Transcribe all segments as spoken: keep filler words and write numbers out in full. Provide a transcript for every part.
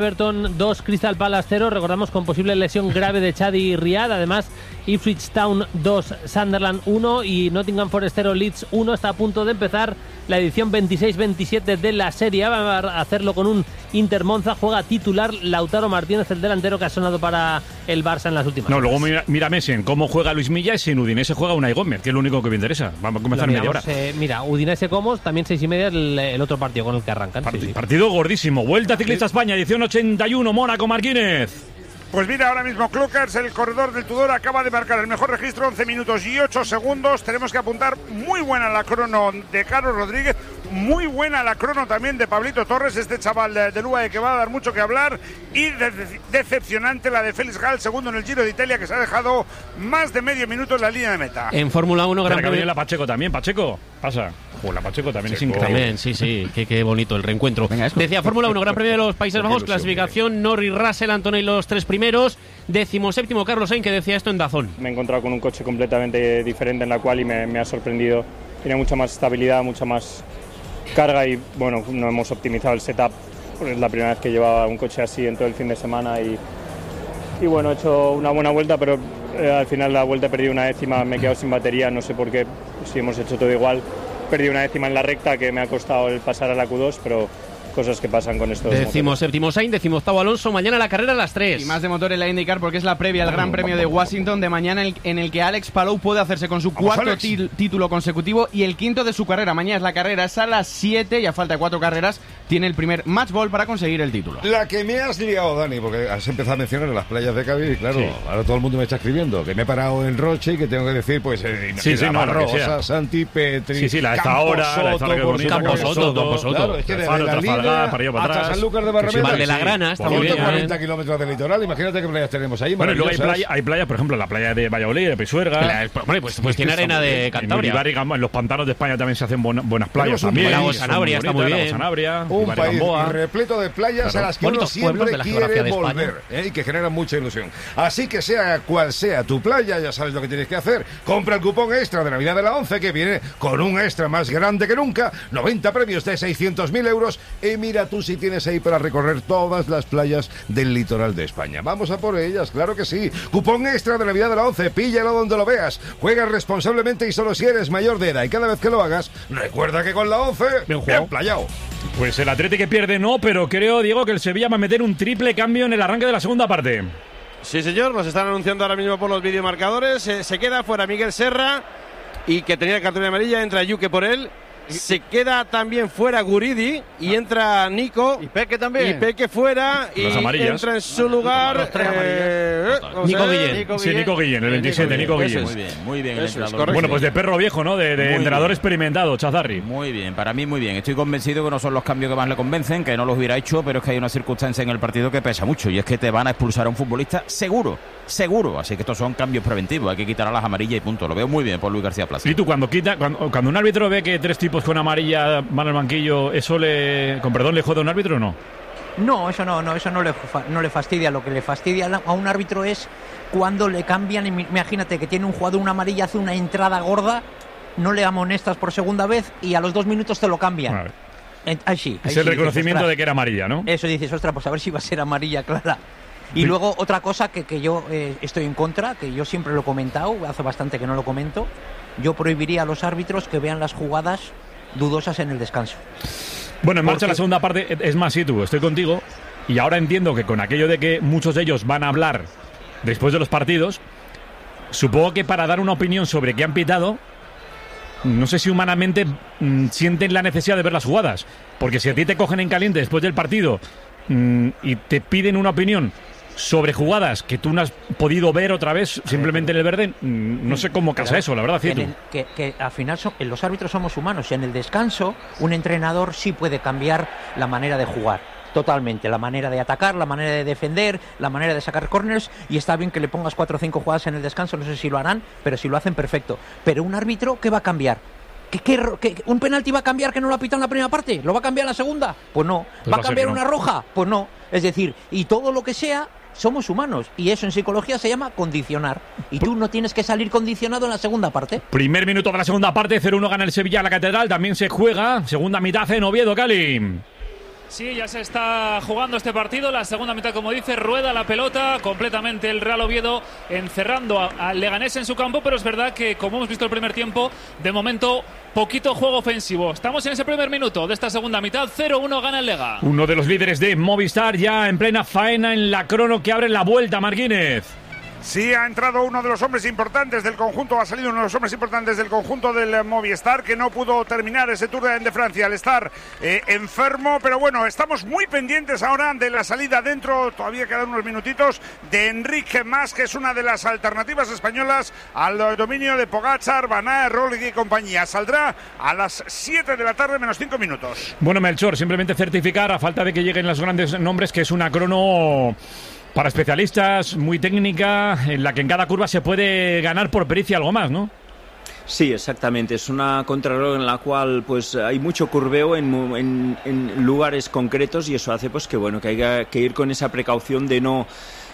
Everton dos, Crystal Palace cero, recordamos con posible lesión grave de Chadi Riad. Además, Ipswich Town dos, Sunderland uno y Nottingham Forest cero, Leeds uno. Está a punto de empezar la edición veintiséis veintisiete de la Serie A. Va a hacerlo con un Inter Monza. Juega titular Lautaro Martínez, el delantero que ha sonado para el Barça en las últimas No, horas. luego mira, mira Messi en cómo juega Luis Milla y sin Udinese juega Unai Gómez, que es lo único que me interesa. Vamos a comenzar media hora. Eh, mira, Udinese Comos, también seis y media el, el otro partido con el que arrancan. Part- sí, sí. Partido gordísimo. Vuelta Ciclista España, edición ochenta y uno, Mónaco, Marquínez. Pues mira, ahora mismo Klukers, el corredor del Tudor, acaba de marcar el mejor registro, once minutos y ocho segundos. Tenemos que apuntar muy buena la crono de Carlos Rodríguez, muy buena la crono también de Pablito Torres, este chaval de, de U A E que va a dar mucho que hablar, y de, de, decepcionante la de Félix Gall, segundo en el Giro de Italia, que se ha dejado más de medio minuto en la línea de meta. En Fórmula uno, Gran Premio. Premio. La Pacheco también, Pacheco, pasa. Joder, la Pacheco también Pacheco. Es increíble. También, sí, sí, qué, qué bonito el reencuentro. Venga, decía Fórmula uno, Gran Premio de los Países Bajos, clasificación Norris, Russell, Antonelli los tres primeros, décimo séptimo Carlos Sainz, que decía esto en Dazón. Me he encontrado con un coche completamente diferente en la cual y me, me ha sorprendido. Tiene mucha más estabilidad, mucha más carga y bueno, no hemos optimizado el setup. Es la primera vez que llevaba un coche así en todo el fin de semana y, y bueno, he hecho una buena vuelta, pero eh, al final la vuelta he perdido una décima, me he quedado sin batería, no sé por qué, si hemos hecho todo igual. Perdí una décima en la recta que me ha costado el pasar a la Q dos, pero cosas que pasan con estos Decimo séptimo Sainz, decimo octavo Alonso. Mañana la carrera a las tres. Y más de motor en la IndyCar porque es la previa al Gran Premio de Washington de mañana, en el, en el que Alex Palou puede hacerse con su Vamos, cuarto tí- título consecutivo y el quinto de su carrera. Mañana es la carrera, es a las siete y a falta de cuatro carreras tiene el primer match ball para conseguir el título. La que me has liado, Dani, porque has empezado a mencionar las playas de Cádiz y claro, Sí. ahora todo el mundo me está escribiendo que me he parado en Roche y que tengo que decir, pues, eh, Sí, sí, no, lo que sea. Rosa, Santi Petri, Sí, sí, la de esta hora, la de esta hora que bonita, Campo Soto, Campo Soto. Claro, es que de Faro, la Trafalgar, línea para allá, para hasta atrás. Sanlúcar de Barrameda. Val de la Grana, está muy bien. cuarenta kilómetros del litoral, imagínate qué playas tenemos ahí. Bueno, y luego hay maravillosas. playa, hay playas, por ejemplo, la playa de Valladolid, de Pisuerga. La- Hombre, pues, pues tiene arena de En Cantabria. Uribarri, Gambá, en los pantanos de España también se hacen buena- buenas playas Tenemos un también. Lago país- Sanabria está muy Lago bien. Sanabria, Un Uribarri, país Gamboa. repleto de playas Claro. a las que uno Bonitos pueblos siempre de la geografía quiere de España. volver, ¿eh? Y que generan mucha ilusión. Así que sea cual sea tu playa, ya sabes lo que tienes que hacer. Compra el cupón extra de Navidad de la once, que viene con un extra más grande que nunca, noventa premios de seiscientos mil euros, y mira tú si tienes ahí para recorrer todas las playas del litoral de España. Vamos a por ellas, claro que sí. Cupón extra de Navidad de la once, píllalo donde lo veas. Juega responsablemente y solo si eres mayor de edad. Y cada vez que lo hagas, recuerda que con la once, Bien bien jugado. playado. Pues el Atleti que pierde no, pero creo, Diego, que el Sevilla va a meter un triple cambio en el arranque de la segunda parte. Sí, señor, nos están anunciando ahora mismo por los videomarcadores. Eh, se queda fuera Miguel Serra y que tenía cartulina amarilla, entra Yuque por él. Se queda también fuera Guridi y entra Nico. Y Peque también. Y Peque fuera y Las amarillas. entra en su lugar. Los tres eh, vamos Nico a ver. Guillén. Sí, Nico Guillén, el veintisiete, Nico Eso Guillén. es. Muy bien, muy bien el Eso es, entrenador. correcto. Bueno, pues de perro viejo, ¿no? De, de Muy entrenador bien. experimentado, Chazarri. Muy bien, para mí muy bien. Estoy convencido que no son los cambios que más le convencen, que no los hubiera hecho, pero es que hay una circunstancia en el partido que pesa mucho y es que te van a expulsar a un futbolista seguro, seguro. Así que estos son cambios preventivos, hay que quitar a las amarillas y punto. Lo veo muy bien por Luis García Plaza. Y tú, cuando quita, cuando, cuando un árbitro ve que tres tipos con amarilla van al banquillo, ¿eso le, con perdón, le jode a un árbitro o no? No, eso no, no, eso no le, fa- no le fastidia. Lo que le fastidia a un árbitro es cuando le cambian. Imagínate que tiene un jugador una amarilla, hace una entrada gorda, no le amonestas por segunda vez y a los dos minutos te lo cambian. A ver. En- ahí sí, ahí Es sí el dices, reconocimiento ostras. de que era amarilla, ¿no? Eso dices, ostras, pues a ver si va a ser amarilla clara. Y Sí. luego otra cosa que, que yo eh, estoy en contra, que yo siempre lo he comentado, hace bastante que no lo comento, yo prohibiría a los árbitros que vean las jugadas dudosas en el descanso. Bueno, en marcha Porque- la segunda parte. Es más, sí, tú, estoy contigo. Y ahora entiendo que con aquello de que muchos de ellos van a hablar después de los partidos, supongo que para dar una opinión sobre qué han pitado, no sé si humanamente mm, sienten la necesidad de ver las jugadas. Porque si a ti te cogen en caliente después del partido mm, y te piden una opinión sobre jugadas que tú no has podido ver otra vez simplemente en el verde, mm, no sé cómo casa Pero eso, la verdad, que, en Cietu. el- que, que al final son- los árbitros somos humanos. En el descanso, un entrenador sí puede cambiar la manera de jugar. Totalmente, la manera de atacar, la manera de defender, la manera de sacar corners, y está bien que le pongas cuatro o cinco jugadas en el descanso, no sé si lo harán, pero si lo hacen, perfecto. Pero un árbitro, ¿qué va a cambiar? ¿Que, que, que un penalti va a cambiar que no lo ha pitado en la primera parte? ¿Lo va a cambiar en la segunda? Pues no. Pues ¿Va va a a ser cambiar que no. una roja? Pues no. Es decir, y todo lo que sea, somos humanos, y eso en psicología se llama condicionar, y tú no tienes que salir condicionado en la segunda parte. Primer minuto de la segunda parte, cero uno gana el Sevilla a la Catedral, también se juega, segunda mitad en Oviedo, Cali. Sí, ya se está jugando este partido. La segunda mitad, como dice, rueda la pelota completamente el Real Oviedo, encerrando al Leganés en su campo. Pero es verdad que, como hemos visto el primer tiempo, de momento, poquito juego ofensivo. Estamos en ese primer minuto de esta segunda mitad. cero uno gana el Lega. Uno de los líderes de Movistar ya en plena faena en la crono que abre la vuelta, Marquínez. Sí, ha entrado uno de los hombres importantes del conjunto, ha salido uno de los hombres importantes del conjunto del Movistar, que no pudo terminar ese Tour de Francia al estar eh, enfermo, pero bueno, estamos muy pendientes ahora de la salida dentro, todavía quedan unos minutitos, de Enrique Mas, que es una de las alternativas españolas al dominio de Pogačar, Van Aert, Roglic y compañía. Saldrá a las siete de la tarde menos cinco minutos. Bueno, Melchor, simplemente certificar, a falta de que lleguen los grandes nombres, que es una crono para especialistas, muy técnica, en la que en cada curva se puede ganar por pericia algo más, ¿no? Sí, exactamente. Es una contrarreloj en la cual pues hay mucho curveo en, en, en lugares concretos, y eso hace pues que bueno que haya que ir con esa precaución de no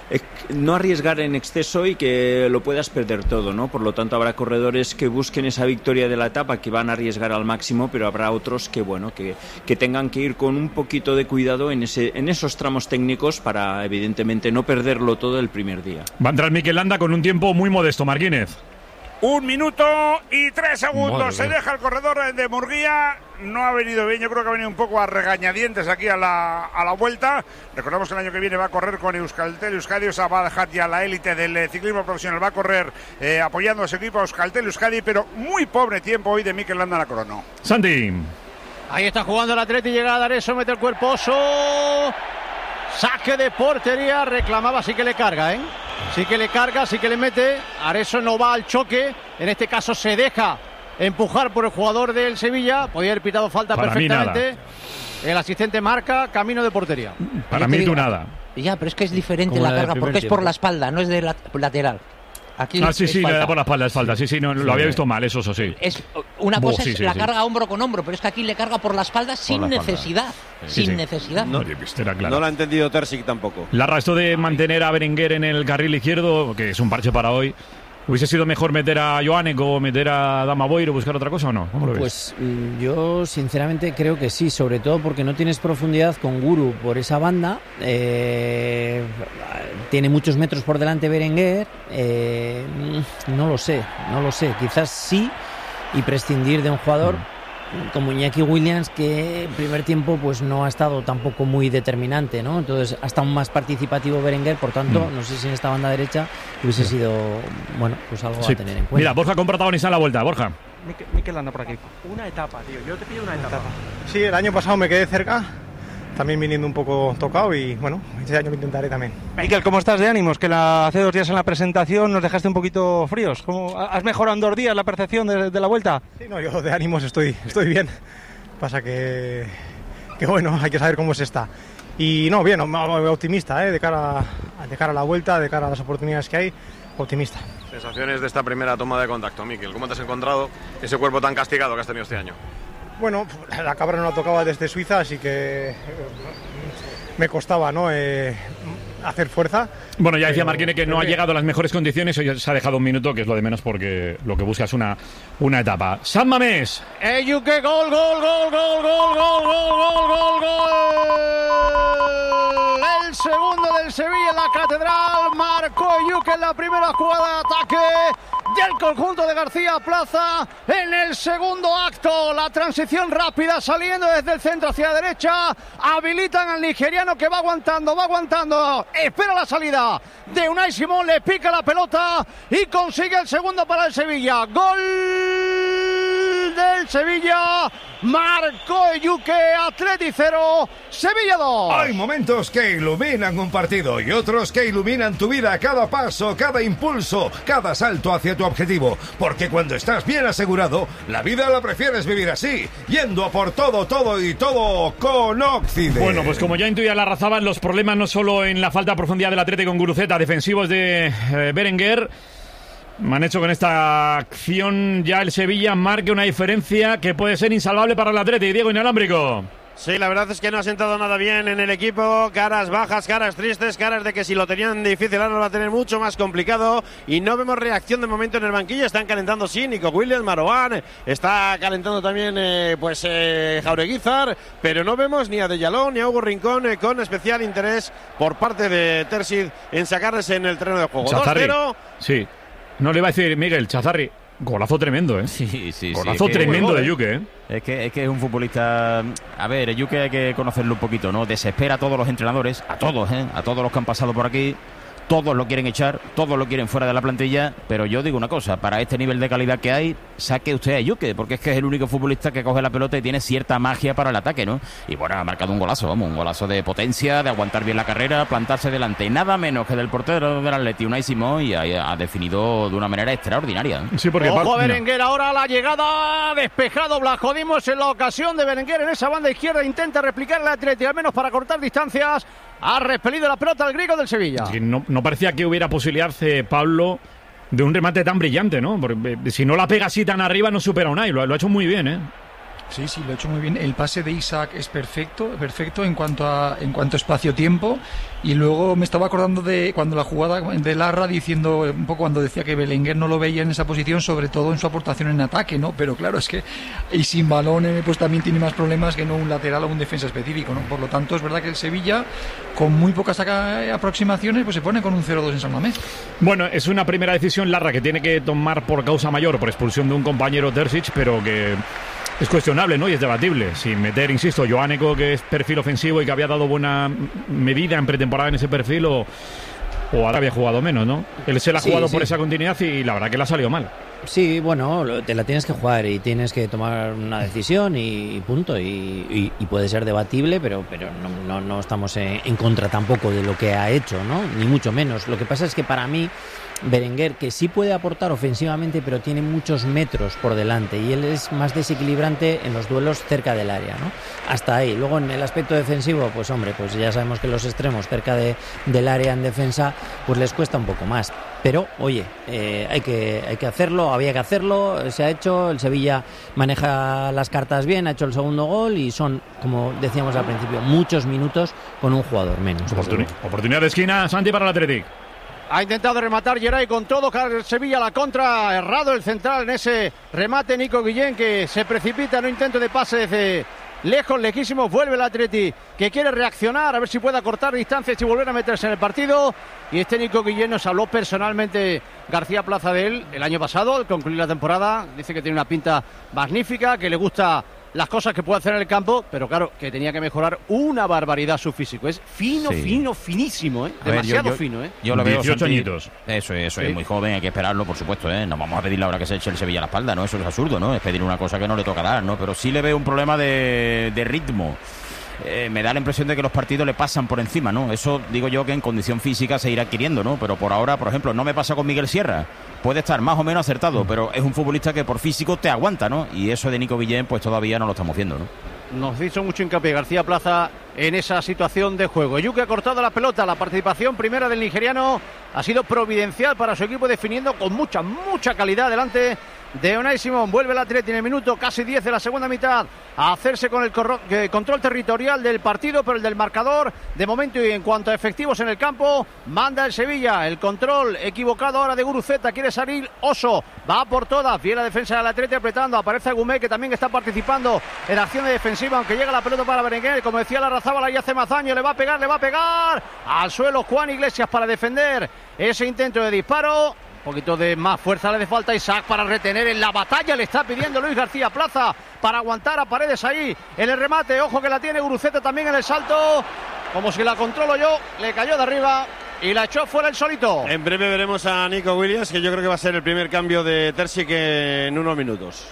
no arriesgar en exceso y que lo puedas perder todo, ¿no? Por lo tanto, habrá corredores que busquen esa victoria de la etapa, que van a arriesgar al máximo, pero habrá otros que bueno que, que tengan que ir con un poquito de cuidado en ese en esos tramos técnicos para evidentemente no perderlo todo el primer día. Va a entrar Mikel Landa con un tiempo muy modesto, Marquínez. Un minuto y tres segundos. Madre Se mía. deja el corredor de Murguía. No ha venido bien, yo creo que ha venido un poco a regañadientes aquí a la, a la vuelta. Recordamos que el año que viene va a correr con Euskaltel Euskadi, o sea, va a dejar ya la élite del eh, ciclismo profesional. Va a correr eh, apoyando a ese equipo Euskaltel Euskadi, pero muy pobre tiempo hoy de Mikel Landa en la crono. Santi. Ahí está jugando el Atleti, llega a Areso, mete el cuerpo, Oso. Saque de portería, reclamaba, sí que le carga, ¿eh? Sí que le carga, sí que le mete. Areso no va al choque, en este caso se deja empujar por el jugador del Sevilla. Podía haber pitado falta Para perfectamente. El asistente marca camino de portería. Para mí tú nada. Ya, pero es que es diferente Como la la del carga, primer porque es por tiempo. la espalda, no es de la- lateral. Aquí Ah, sí, es sí, le falta. da por la espalda, es falta. Sí, sí, no, lo había visto mal, eso, eso sí. Es, una Buh, cosa sí, es sí, la sí. carga hombro con hombro, pero es que aquí le carga por la espalda sin la espalda. necesidad. Sí, sin sí. necesidad. No, Oye, pues era claro. No lo ha entendido Terzic tampoco. Larra, esto de mantener a Berenguer en el carril izquierdo, que es un parche para hoy, ¿hubiese sido mejor meter a Joanek o meter a Dama Boiro o buscar otra cosa o no? ¿Cómo lo ves? Pues mm, yo sinceramente creo que sí, sobre todo porque no tienes profundidad con Guru por esa banda. Eh, tiene muchos metros por delante Berenguer. Eh, no lo sé, no lo sé. Quizás sí, y prescindir de un jugador como Iñaki Williams, que en primer tiempo pues no ha estado tampoco muy determinante, ¿no? Entonces ha estado más participativo Berenguer, por tanto, Mm. no sé si en esta banda derecha hubiese sido, bueno, pues algo Sí. a tener en cuenta. Mira, Borja con protagonista en la vuelta, Borja. Mikel anda por aquí. Una etapa, tío. Yo te pido una, etapa. Sí, el año pasado me quedé cerca, también viniendo un poco tocado, y bueno, este año lo intentaré también. Mikel, ¿cómo estás de ánimos? Que la, hace dos días en la presentación nos dejaste un poquito fríos. ¿Cómo, ¿Has mejorado en dos días la percepción de, de la vuelta? Sí, no, yo de ánimos estoy, estoy bien. Pasa que, que bueno, hay que saber cómo se está. Y no, bien, optimista, ¿eh? de, cara, de cara a la vuelta, de cara a las oportunidades que hay, optimista. Sensaciones de esta primera toma de contacto, Mikel. ¿Cómo te has encontrado ese cuerpo tan castigado que has tenido este año? Bueno, la cabra no la tocaba desde Suiza, así que eh, me costaba, ¿no? Eh, hacer fuerza. Bueno, ya decía Pero- Marquínez que no pero ha bien. llegado a las mejores condiciones, hoy se ha dejado un minuto, que es lo de menos, porque lo que busca es una, una etapa. San Mamés. Eyuke, gol, gol, gol, gol, gol, gol, gol, gol, gol, gol. El segundo del Sevilla en la Catedral. Marcó Eyuke en la primera jugada de ataque del conjunto de García Plaza. En el segundo acto, la transición rápida saliendo desde el centro hacia la derecha. Habilitan al nigeriano, que va aguantando, va aguantando. Espera la salida de Unai Simón, le pica la pelota y consigue el segundo para el Sevilla. Gol del Sevilla. Marcó Eyuke, Atleti cero, Sevilla dos. Hay momentos que iluminan un partido y otros que iluminan tu vida, cada paso, cada impulso, cada salto hacia tu objetivo. Porque cuando estás bien asegurado, la vida la prefieres vivir así, yendo a por todo, todo y todo con Occident. Bueno, pues como ya intuía la Razábal, los problemas no solo en la falta de profundidad del Atlético con Guruceta, defensivos de eh, Berenguer, han hecho con esta acción ya el Sevilla marque una diferencia que puede ser insalvable para el Atlético. Diego Inalámbrico. Sí, la verdad es que no ha sentado nada bien en el equipo. Caras bajas, caras tristes, caras de que si lo tenían difícil ahora lo va a tener mucho más complicado. Y no vemos reacción de momento en el banquillo. Están calentando, sí, Nico Williams, Marouane. Está calentando también, eh, pues, eh, Jaureguizar. Pero no vemos ni a Dellalón ni a Hugo Rincón eh, con especial interés por parte de Terzic en sacarles en el terreno de juego. dos cero. Sí. No le iba a decir, Miguel, Chazarri. Golazo tremendo, ¿eh? Sí, sí, Golazo sí, tremendo bueno, de Yuke, ¿eh? Es que, es que es un futbolista... A ver, Yuke hay que conocerlo un poquito, ¿no? Desespera a todos los entrenadores, a todos, ¿eh? A todos los que han pasado por aquí. Todos lo quieren echar, todos lo quieren fuera de la plantilla, pero yo digo una cosa, para este nivel de calidad que hay, saque usted a Yuke, porque es que es el único futbolista que coge la pelota y tiene cierta magia para el ataque, ¿no? Y bueno, ha marcado un golazo, vamos, un golazo de potencia, de aguantar bien la carrera, plantarse delante, nada menos que del portero del Atleti, Unai Simón, y ha, ha definido de una manera extraordinaria. Sí, porque Ojo a Berenguer ahora, la llegada, despejado Blajodimos en la ocasión de Berenguer en esa banda izquierda, intenta replicar el Atleti, al menos para cortar distancias. Ha repelido la pelota al griego del Sevilla. Sí, no, no parecía que hubiera posibilidad, eh, Pablo, de un remate tan brillante, ¿no? Porque eh, si no la pega así tan arriba no supera a Unai, lo, lo ha hecho muy bien, ¿eh? Sí, sí, lo ha hecho muy bien. El pase de Isaac es perfecto, perfecto en cuanto a en cuanto a espacio-tiempo. Y luego me estaba acordando de cuando la jugada de Larra diciendo un poco cuando decía que Belenguer no lo veía en esa posición, sobre todo en su aportación en ataque, ¿no? Pero claro, es que y sin balón eh, pues también tiene más problemas que no un lateral o un defensa específico, ¿no? Por lo tanto, es verdad que el Sevilla, con muy pocas aproximaciones, pues se pone con un cero dos en San Mamés. Bueno, es una primera decisión Larra que tiene que tomar por causa mayor, por expulsión de un compañero Terzic, pero que es cuestionable, ¿no? Y es debatible. Sin meter, insisto, Joáneco, que es perfil ofensivo y que había dado buena medida en pretemporada en ese perfil, o, o ahora había jugado menos, ¿no? Él se la ha Sí, jugado sí. por esa continuidad y la verdad que le ha salido mal. Sí, bueno, lo- te la tienes que jugar y tienes que tomar una decisión y punto. Y, y- y puede ser debatible, pero, pero no, no, no estamos en, en contra tampoco de lo que ha hecho, ¿no? Ni mucho menos. Lo que pasa es que para mí, Berenguer, que sí puede aportar ofensivamente, pero tiene muchos metros por delante y él es más desequilibrante en los duelos cerca del área, ¿no? Hasta ahí. Luego en el aspecto defensivo, pues hombre, pues ya sabemos que los extremos cerca de, del área en defensa, pues les cuesta un poco más. Pero, oye, eh, hay que hay que hacerlo, había que hacerlo, se ha hecho, el Sevilla maneja las cartas bien, ha hecho el segundo gol y son, como decíamos al principio, muchos minutos con un jugador menos. Oportuni- oportunidad de esquina, Santi, para el Athletic. Ha intentado rematar Geray con todo, el Sevilla la contra, errado el central en ese remate. Nico Guillén, que se precipita en un intento de pase desde lejos, lejísimos, vuelve el Atleti, que quiere reaccionar, a ver si puede acortar distancias y volver a meterse en el partido. Y este Nico Guillén nos habló personalmente García Plaza de él el año pasado, al concluir la temporada. Dice que tiene una pinta magnífica, que le gusta las cosas que puede hacer en el campo, pero claro, que tenía que mejorar una barbaridad su físico. Es fino, Sí. fino, finísimo, ¿eh? A ver, Demasiado yo- yo- fino, ¿eh? Yo lo veo, dieciocho Santi, añitos. Eso, eso Sí. es muy joven, hay que esperarlo, por supuesto, ¿eh? No vamos a pedirle ahora que se eche el Sevilla a la espalda, ¿no? Eso es absurdo, ¿no? Es pedir una cosa que no le toca dar, ¿no? Pero sí le veo un problema de, de ritmo. Eh, me da la impresión de que los partidos le pasan por encima, ¿no? Eso digo yo que en condición física se irá adquiriendo, ¿no? Pero por ahora, por ejemplo, no me pasa con Miguel Sierra. Puede estar más o menos acertado, pero es un futbolista que por físico te aguanta, ¿no? Y eso de Nico Guillén, pues todavía no lo estamos viendo, ¿no? Nos hizo mucho hincapié García Plaza en esa situación de juego. Yuke ha cortado la pelota. La participación primera del nigeriano ha sido providencial para su equipo, definiendo con mucha, mucha calidad delante de Unai Simón. Vuelve el Atleti en el minuto casi diez de la segunda mitad a hacerse con el corro- eh, control territorial del partido, pero el del marcador de momento. Y en cuanto a efectivos en el campo, manda el Sevilla. El control equivocado ahora de Guruceta, quiere salir Oso, va por todas, viene la defensa del Atleti apretando, aparece Agumé, que también está participando en acciones defensivas, aunque llega la pelota para Berenguer, como decía la Razábala, y hace más daño, le va a pegar, le va a pegar al suelo Juan Iglesias para defender ese intento de disparo. Un poquito de más fuerza le hace falta a Isaac para retener en la batalla. Le está pidiendo Luis García Plaza para aguantar a Paredes ahí en el remate. Ojo que la tiene Guruceta también en el salto. Como si la controlo yo, le cayó de arriba y la echó fuera el solito. En breve veremos a Nico Williams, que yo creo que va a ser el primer cambio de Terzic en unos minutos.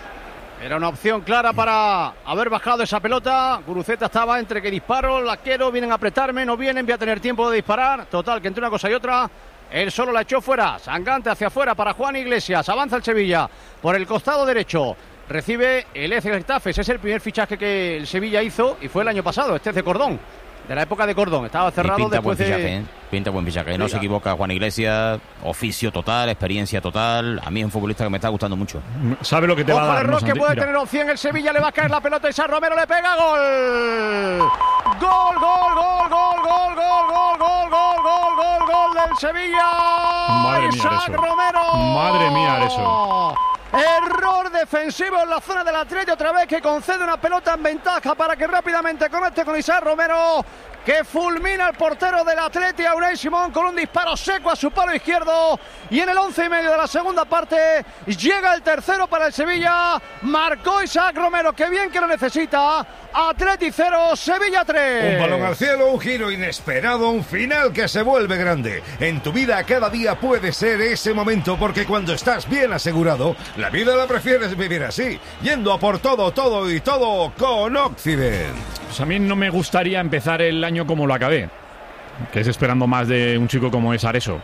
Era una opción clara para haber bajado esa pelota. Guruceta estaba entre que disparo, la quiero, vienen a apretarme, no vienen, voy a tener tiempo de disparar. Total, que entre una cosa y otra, él solo la echó fuera. Sangante hacia afuera para Juan Iglesias. Avanza el Sevilla por el costado derecho. Recibe el Eze Getafe. Ese es el primer fichaje que el Sevilla hizo y fue el año pasado. Este es de Cordón. de la época de Cordón. Estaba cerrado y pinta después buen de... fichaje, ¿eh? Pinta buen fichaje. No se equivoca Juan Iglesias. Oficio total, experiencia total. A mí es un futbolista que me está gustando mucho. Sabe lo que te Ojo va a dar. de ¿no, Roque, Santi? puede Mira. tener opción el Sevilla, le va a caer la pelota y San Romero le pega, gol. Gol, gol, gol, gol, gol, gol, gol, gol, gol, gol, gol, gol del Sevilla. Madre mía, Isaac Areso. Romero. Madre mía, Areso. Error defensivo en la zona del Atleti, otra vez que concede una pelota en ventaja para que rápidamente conecte con Isaac Romero, que fulmina al portero del Atleti, a Unai Simón, con un disparo seco a su palo izquierdo. Y en el once y medio de la segunda parte llega el tercero para el Sevilla. Marcó Isaac Romero, que bien que lo necesita. Atleti cero, Sevilla tres. Un balón al cielo, un giro inesperado, un final que se vuelve grande. En tu vida cada día puede ser ese momento, porque cuando estás bien asegurado, la vida la prefieres vivir así, yendo a por todo, todo y todo con Occident. Pues a mí no me gustaría empezar el año como lo acabé, que es esperando más de un chico como es Areso.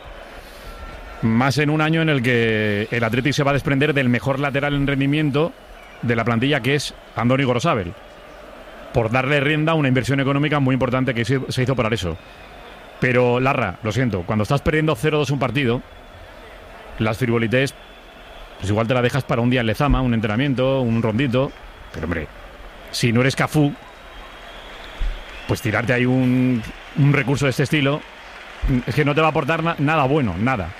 Más en un año en el que el Atleti se va a desprender del mejor lateral en rendimiento de la plantilla, que es Andoni Gorosabel, por darle rienda a una inversión económica muy importante que se hizo por Areso. Pero, Larra, lo siento, cuando estás perdiendo cero dos un partido, las frivolités, pues igual te la dejas para un día en Lezama, un entrenamiento, un rondito. Pero, hombre, si no eres Cafú, pues tirarte ahí un, un recurso de este estilo, es que no te va a aportar na- nada bueno, nada.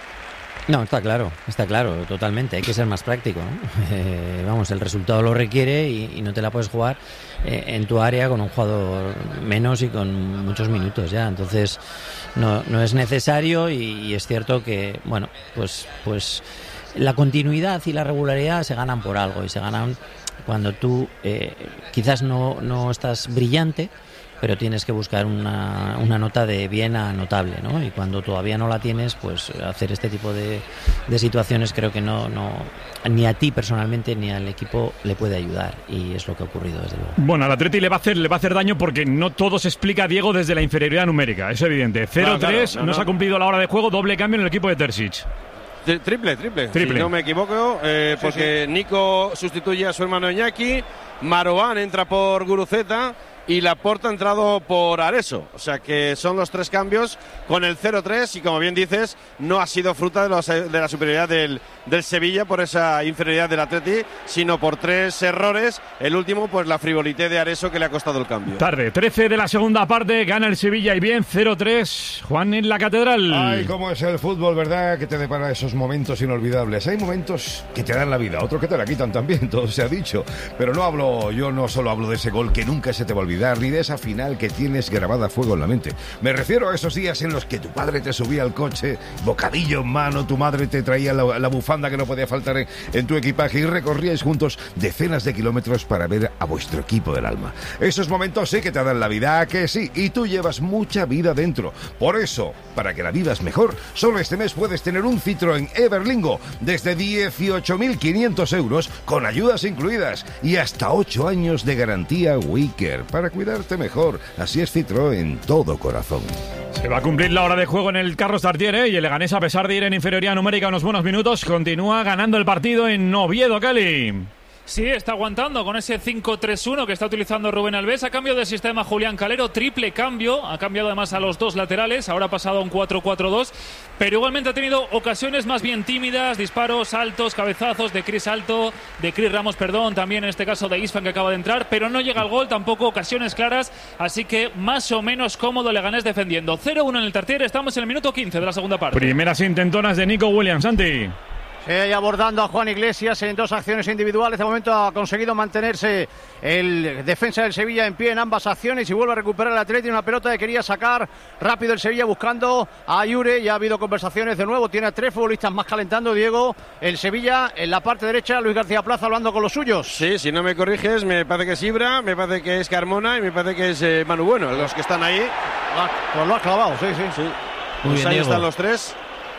No, está claro, está claro, totalmente. Hay que ser más práctico, ¿no? Eh, vamos, el resultado lo requiere y, y no te la puedes jugar eh, en tu área con un jugador menos y con muchos minutos ya. Entonces, no, no es necesario y, y es cierto que, bueno, pues, pues la continuidad y la regularidad se ganan por algo y se ganan cuando tú eh, quizás no, no estás brillante, pero tienes que buscar una, una nota de bien a notable, ¿no? Y cuando todavía no la tienes, pues hacer este tipo de, de situaciones creo que no, no ni a ti personalmente ni al equipo le puede ayudar, y es lo que ha ocurrido desde luego. Bueno, al Atleti le va a hacer, le va a hacer daño porque no todo se explica, Diego, desde la inferioridad numérica, es evidente. cero tres, Claro, claro, no, no, no. se ha cumplido la hora de juego, doble cambio en el equipo de Terzic. Tri- Triple, triple, Triple. si no me equivoco, eh, porque Nico sustituye a su hermano Iñaki, Maroán entra por Guruceta y Laporta ha entrado por Areso. O sea que son los tres cambios con el cero tres y, como bien dices, no ha sido fruta de, los, de la superioridad del, del Sevilla por esa inferioridad del Atleti, sino por tres errores. El último, pues la frivolité de Areso, que le ha costado el cambio. Tarde, trece de la segunda parte, gana el Sevilla y bien, cero tres, Juan en la Catedral. Ay, cómo es el fútbol, ¿verdad? Que te depara esos momentos inolvidables. Hay momentos que te dan la vida, otros que te la quitan también, todo se ha dicho. Pero no hablo, yo no solo hablo de ese gol que nunca se te va a olvidar, ni de esa final que tienes grabada a fuego en la mente. Me refiero a esos días en los que tu padre te subía al coche, bocadillo en mano, tu madre te traía la, la bufanda que no podía faltar en, en tu equipaje, y recorríais juntos decenas de kilómetros para ver a vuestro equipo del alma. Esos momentos sí que te dan la vida, ¿a que sí? Y tú llevas mucha vida dentro. Por eso, para que la vivas mejor, solo este mes puedes tener un Citroën Everlingo desde dieciocho mil quinientos euros, con ayudas incluidas, y hasta ocho años de garantía Wicker, para cuidarte mejor. Así es Citroën, todo corazón. Se va a cumplir la hora de juego en el Carlos Tartiere, ¿eh? Y el Leganés, a pesar de ir en inferioridad numérica unos buenos minutos, continúa ganando el partido en Oviedo, Cali. Sí, está aguantando con ese cinco tres uno que está utilizando Rubén Alves. Ha cambiado de sistema Julián Calero, triple cambio. Ha cambiado además a los dos laterales. Ahora ha pasado a un cuatro cuatro dos. Pero igualmente ha tenido ocasiones más bien tímidas. Disparos altos, cabezazos de Cris Alto, de Cris Ramos, perdón. También en este caso de Isfan, que acaba de entrar. Pero no llega al gol, tampoco ocasiones claras. Así que más o menos cómodo Leganés defendiendo. cero uno en el Tartiere. Estamos en el minuto quince de la segunda parte. Primeras intentonas de Nico Williams, Santi. Eh, abordando a Juan Iglesias en dos acciones individuales. De momento ha conseguido mantenerse el defensa del Sevilla en pie en ambas acciones y vuelve a recuperar el Atleti. Una pelota que quería sacar rápido el Sevilla buscando a Ayure. Ya ha habido conversaciones de nuevo. Tiene a tres futbolistas más calentando, Diego. El Sevilla en la parte derecha, Luis García Plaza hablando con los suyos. Sí, si no me corriges, me parece que es Ibra, me parece que es Carmona y me parece que es eh, Manu Bueno, los que están ahí. Pues lo ha clavado, sí, sí. sí. Muy Pues bien, ahí Diego. están los tres.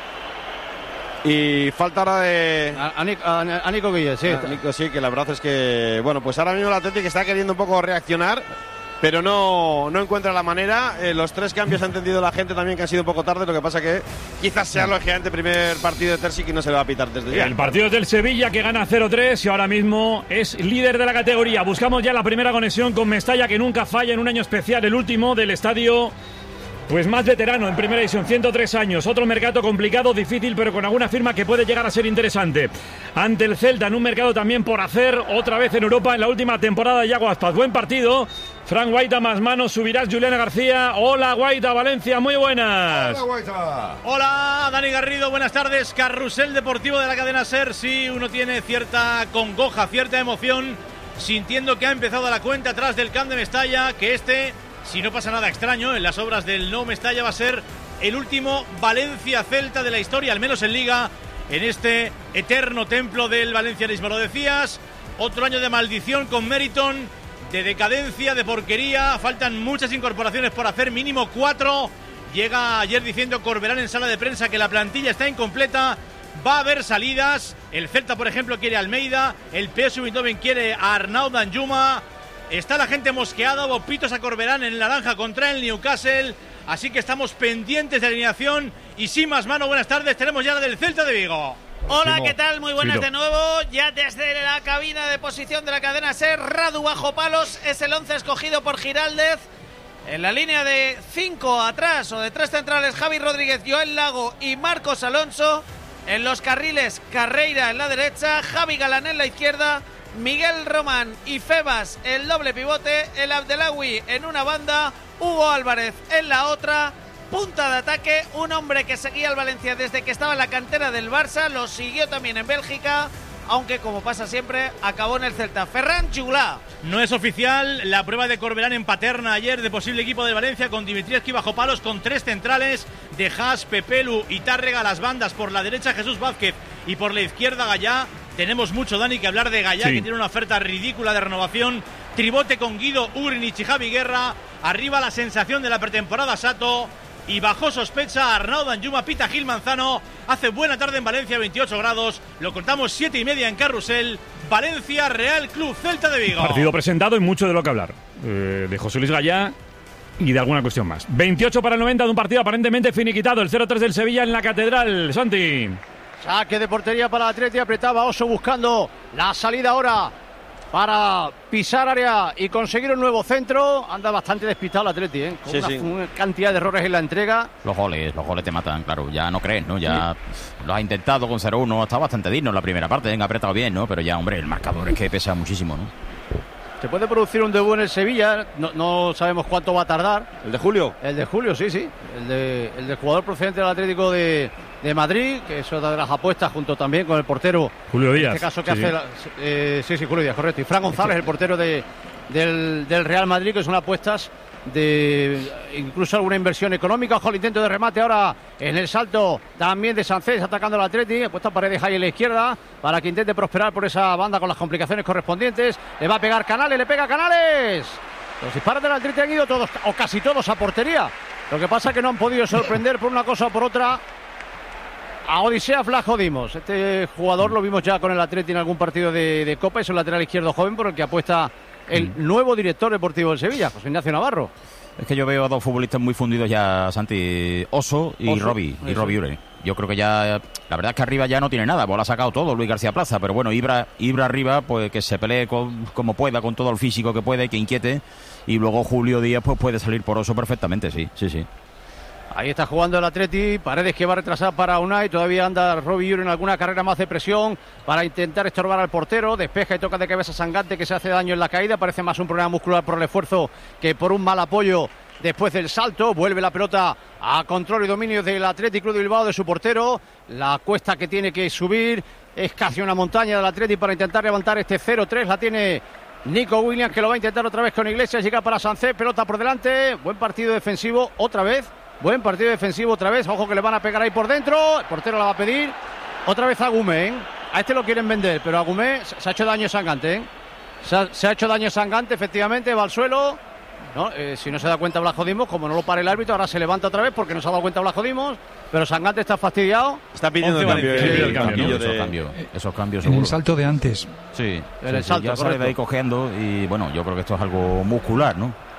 Y falta ahora de... A, a, Nic- a, a Nico Guille, sí. Ah, Nico, sí, que la verdad es que... Bueno, pues ahora mismo el Atlético está queriendo un poco reaccionar pero no, no encuentra la manera. Eh, los tres cambios ha entendido la gente también que han sido un poco tarde, lo que pasa que quizás sea lógicamente el primer partido de Terzic y no se le va a pitar desde ya. El partido es del Sevilla, que gana cero tres y ahora mismo es líder de la categoría. Buscamos ya la primera conexión con Mestalla, que nunca falla en un año especial, el último del estadio pues más veterano en primera división, ciento tres años. Otro mercado complicado, difícil, pero con alguna firma que puede llegar a ser interesante. Ante el Celta, en un mercado también por hacer, otra vez en Europa, en la última temporada de Yago Aspas. Buen partido. Fran Guaita más manos, subirás Juliana García. Hola Guaita, Valencia, muy buenas. Hola Guaita. Hola Dani Garrido, buenas tardes. Carrusel deportivo de la cadena SER. Sí, uno tiene cierta congoja, cierta emoción, sintiendo que ha empezado la cuenta atrás del Camp de Mestalla, que este, si no pasa nada extraño, en las obras del Nou Mestalla va a ser el último Valencia-Celta de la historia, al menos en Liga, en este eterno templo del valencianismo. Lo decías, otro año de maldición con Meriton, de decadencia, de porquería. Faltan muchas incorporaciones por hacer, mínimo cuatro. Llega ayer diciendo Corberán en sala de prensa que la plantilla está incompleta. Va a haber salidas. El Celta, por ejemplo, quiere a Almeida. El P S V Eindhoven quiere a Arnaud Danjuma. Está la gente mosqueada, hubo pitos a Corberán en naranja contra el Newcastle, así que estamos pendientes de alineación. Y sin más mano, buenas tardes, tenemos ya la del Celta de Vigo. Hola, ¿qué tal? Muy buenas de nuevo. Ya desde la cabina de posición de la cadena SER, Radu bajo palos, es el once escogido por Giraldez. En la línea de cinco atrás o de tres centrales, Javi Rodríguez, Joel Lago y Marcos Alonso. En los carriles, Carreira en la derecha, Javi Galán en la izquierda, Miguel Román y Febas el doble pivote, el Abdelawi en una banda, Hugo Álvarez en la otra. Punta de ataque, un hombre que seguía al Valencia desde que estaba en la cantera del Barça, lo siguió también en Bélgica, aunque como pasa siempre, acabó en el Celta. Ferran Chulá. No es oficial la prueba de Corberán en Paterna ayer de posible equipo del Valencia, con Dimitrievski bajo palos, con tres centrales, de Haas, Pepelu y Tárrega a las bandas, por la derecha Jesús Vázquez y por la izquierda Gallá. Tenemos mucho, Dani, que hablar de Gallá, sí, que tiene una oferta ridícula de renovación. Tribote con Guido, Urinich y Javi Guerra. Arriba la sensación de la pretemporada, Sato. Y bajo sospecha, Arnaud Danjuma, Pita Gil Manzano. Hace buena tarde en Valencia, veintiocho grados. Lo contamos siete y media en Carrusel. Valencia, Real Club Celta de Vigo. Partido presentado y mucho de lo que hablar. Eh, de José Luis Gallá y de alguna cuestión más. veintiocho para el noventa de un partido aparentemente finiquitado. El cero tres del Sevilla en la Catedral. Santi. Saque de portería para el Atleti, apretaba Oso buscando la salida ahora para pisar área y conseguir un nuevo centro. Anda bastante despistado el Atleti, ¿eh? Con sí, una, sí. una cantidad de errores en la entrega. Los goles, los goles te matan, claro, ya no crees, ¿no? Ya lo has intentado con cero uno, está bastante digno en la primera parte, venga, ha apretado bien, ¿no? Pero ya, hombre, el marcador es que pesa muchísimo, ¿no? Se puede producir un debut en el Sevilla, no, no sabemos cuánto va a tardar. ¿El de Julio? El de Julio, sí, sí. El de, el de jugador procedente del Atlético de, de Madrid, que es otra de las apuestas, junto también con el portero Julio Díaz. En este caso que sí, hace sí. La, eh, sí, sí, Julio Díaz, correcto. Y Fran González, el portero de, del, del Real Madrid, que son apuestas de incluso alguna inversión económica. Ojo al intento de remate ahora en el salto también de Sancés, atacando al Atleti, ha puesto a Paredes ahí en la izquierda para que intente prosperar por esa banda con las complicaciones correspondientes. Le va a pegar Canales, le pega Canales. Los disparos del Atleti han ido todos o casi todos a portería. Lo que pasa es que no han podido sorprender por una cosa o por otra a Odisea Flajo Dimos. Este jugador lo vimos ya con el Atleti en algún partido de, de Copa, es un lateral izquierdo joven por el que apuesta el nuevo director deportivo del Sevilla, José Ignacio Navarro. Es que yo veo a dos futbolistas muy fundidos ya, Santi, Oso y Oso, Robbie, y eso. Robbie Ure. Yo creo que ya, la verdad es que arriba ya no tiene nada, pues lo ha sacado todo Luis García Plaza, pero bueno, Ibra, Ibra arriba, pues que se pelee con, como pueda, con todo el físico que puede, que inquiete, y luego Julio Díaz pues puede salir por Oso perfectamente, sí, sí, sí. Ahí está jugando el Atleti, Paredes que va a retrasar para Unai, todavía anda Robbie Ure en alguna carrera más de presión para intentar estorbar al portero, despeja y toca de cabeza Sangante, que se hace daño en la caída, parece más un problema muscular por el esfuerzo que por un mal apoyo después del salto. Vuelve la pelota a control y dominio del Athletic Club de Bilbao, de su portero, la cuesta que tiene que subir es casi una montaña del Atleti para intentar levantar este cero tres, la tiene Nico Williams, que lo va a intentar otra vez con Iglesias, llega para Sancé, pelota por delante, buen partido defensivo otra vez. Buen partido defensivo otra vez. Ojo que le van a pegar ahí por dentro. El portero la va a pedir. Otra vez a Agumé, ¿eh? A este lo quieren vender, pero Agumé se ha hecho daño Sangante, ¿eh? Se ha, se ha hecho daño Sangante, efectivamente. Va al suelo. ¿No? Eh, si no se da cuenta Blasco Dimos, como no lo para el árbitro, ahora se levanta otra vez porque no se ha dado cuenta Blasco Dimos. Pero Sangante está fastidiado. Está pidiendo el cambio. Sí, el, el cambio, cambio ¿no? de... esos cambios, esos cambios En seguro. el salto de antes. Sí, En sí, el sí, salto, ya sale de ahí correcto. cojeando y bueno, yo creo que esto es algo muscular, ¿no?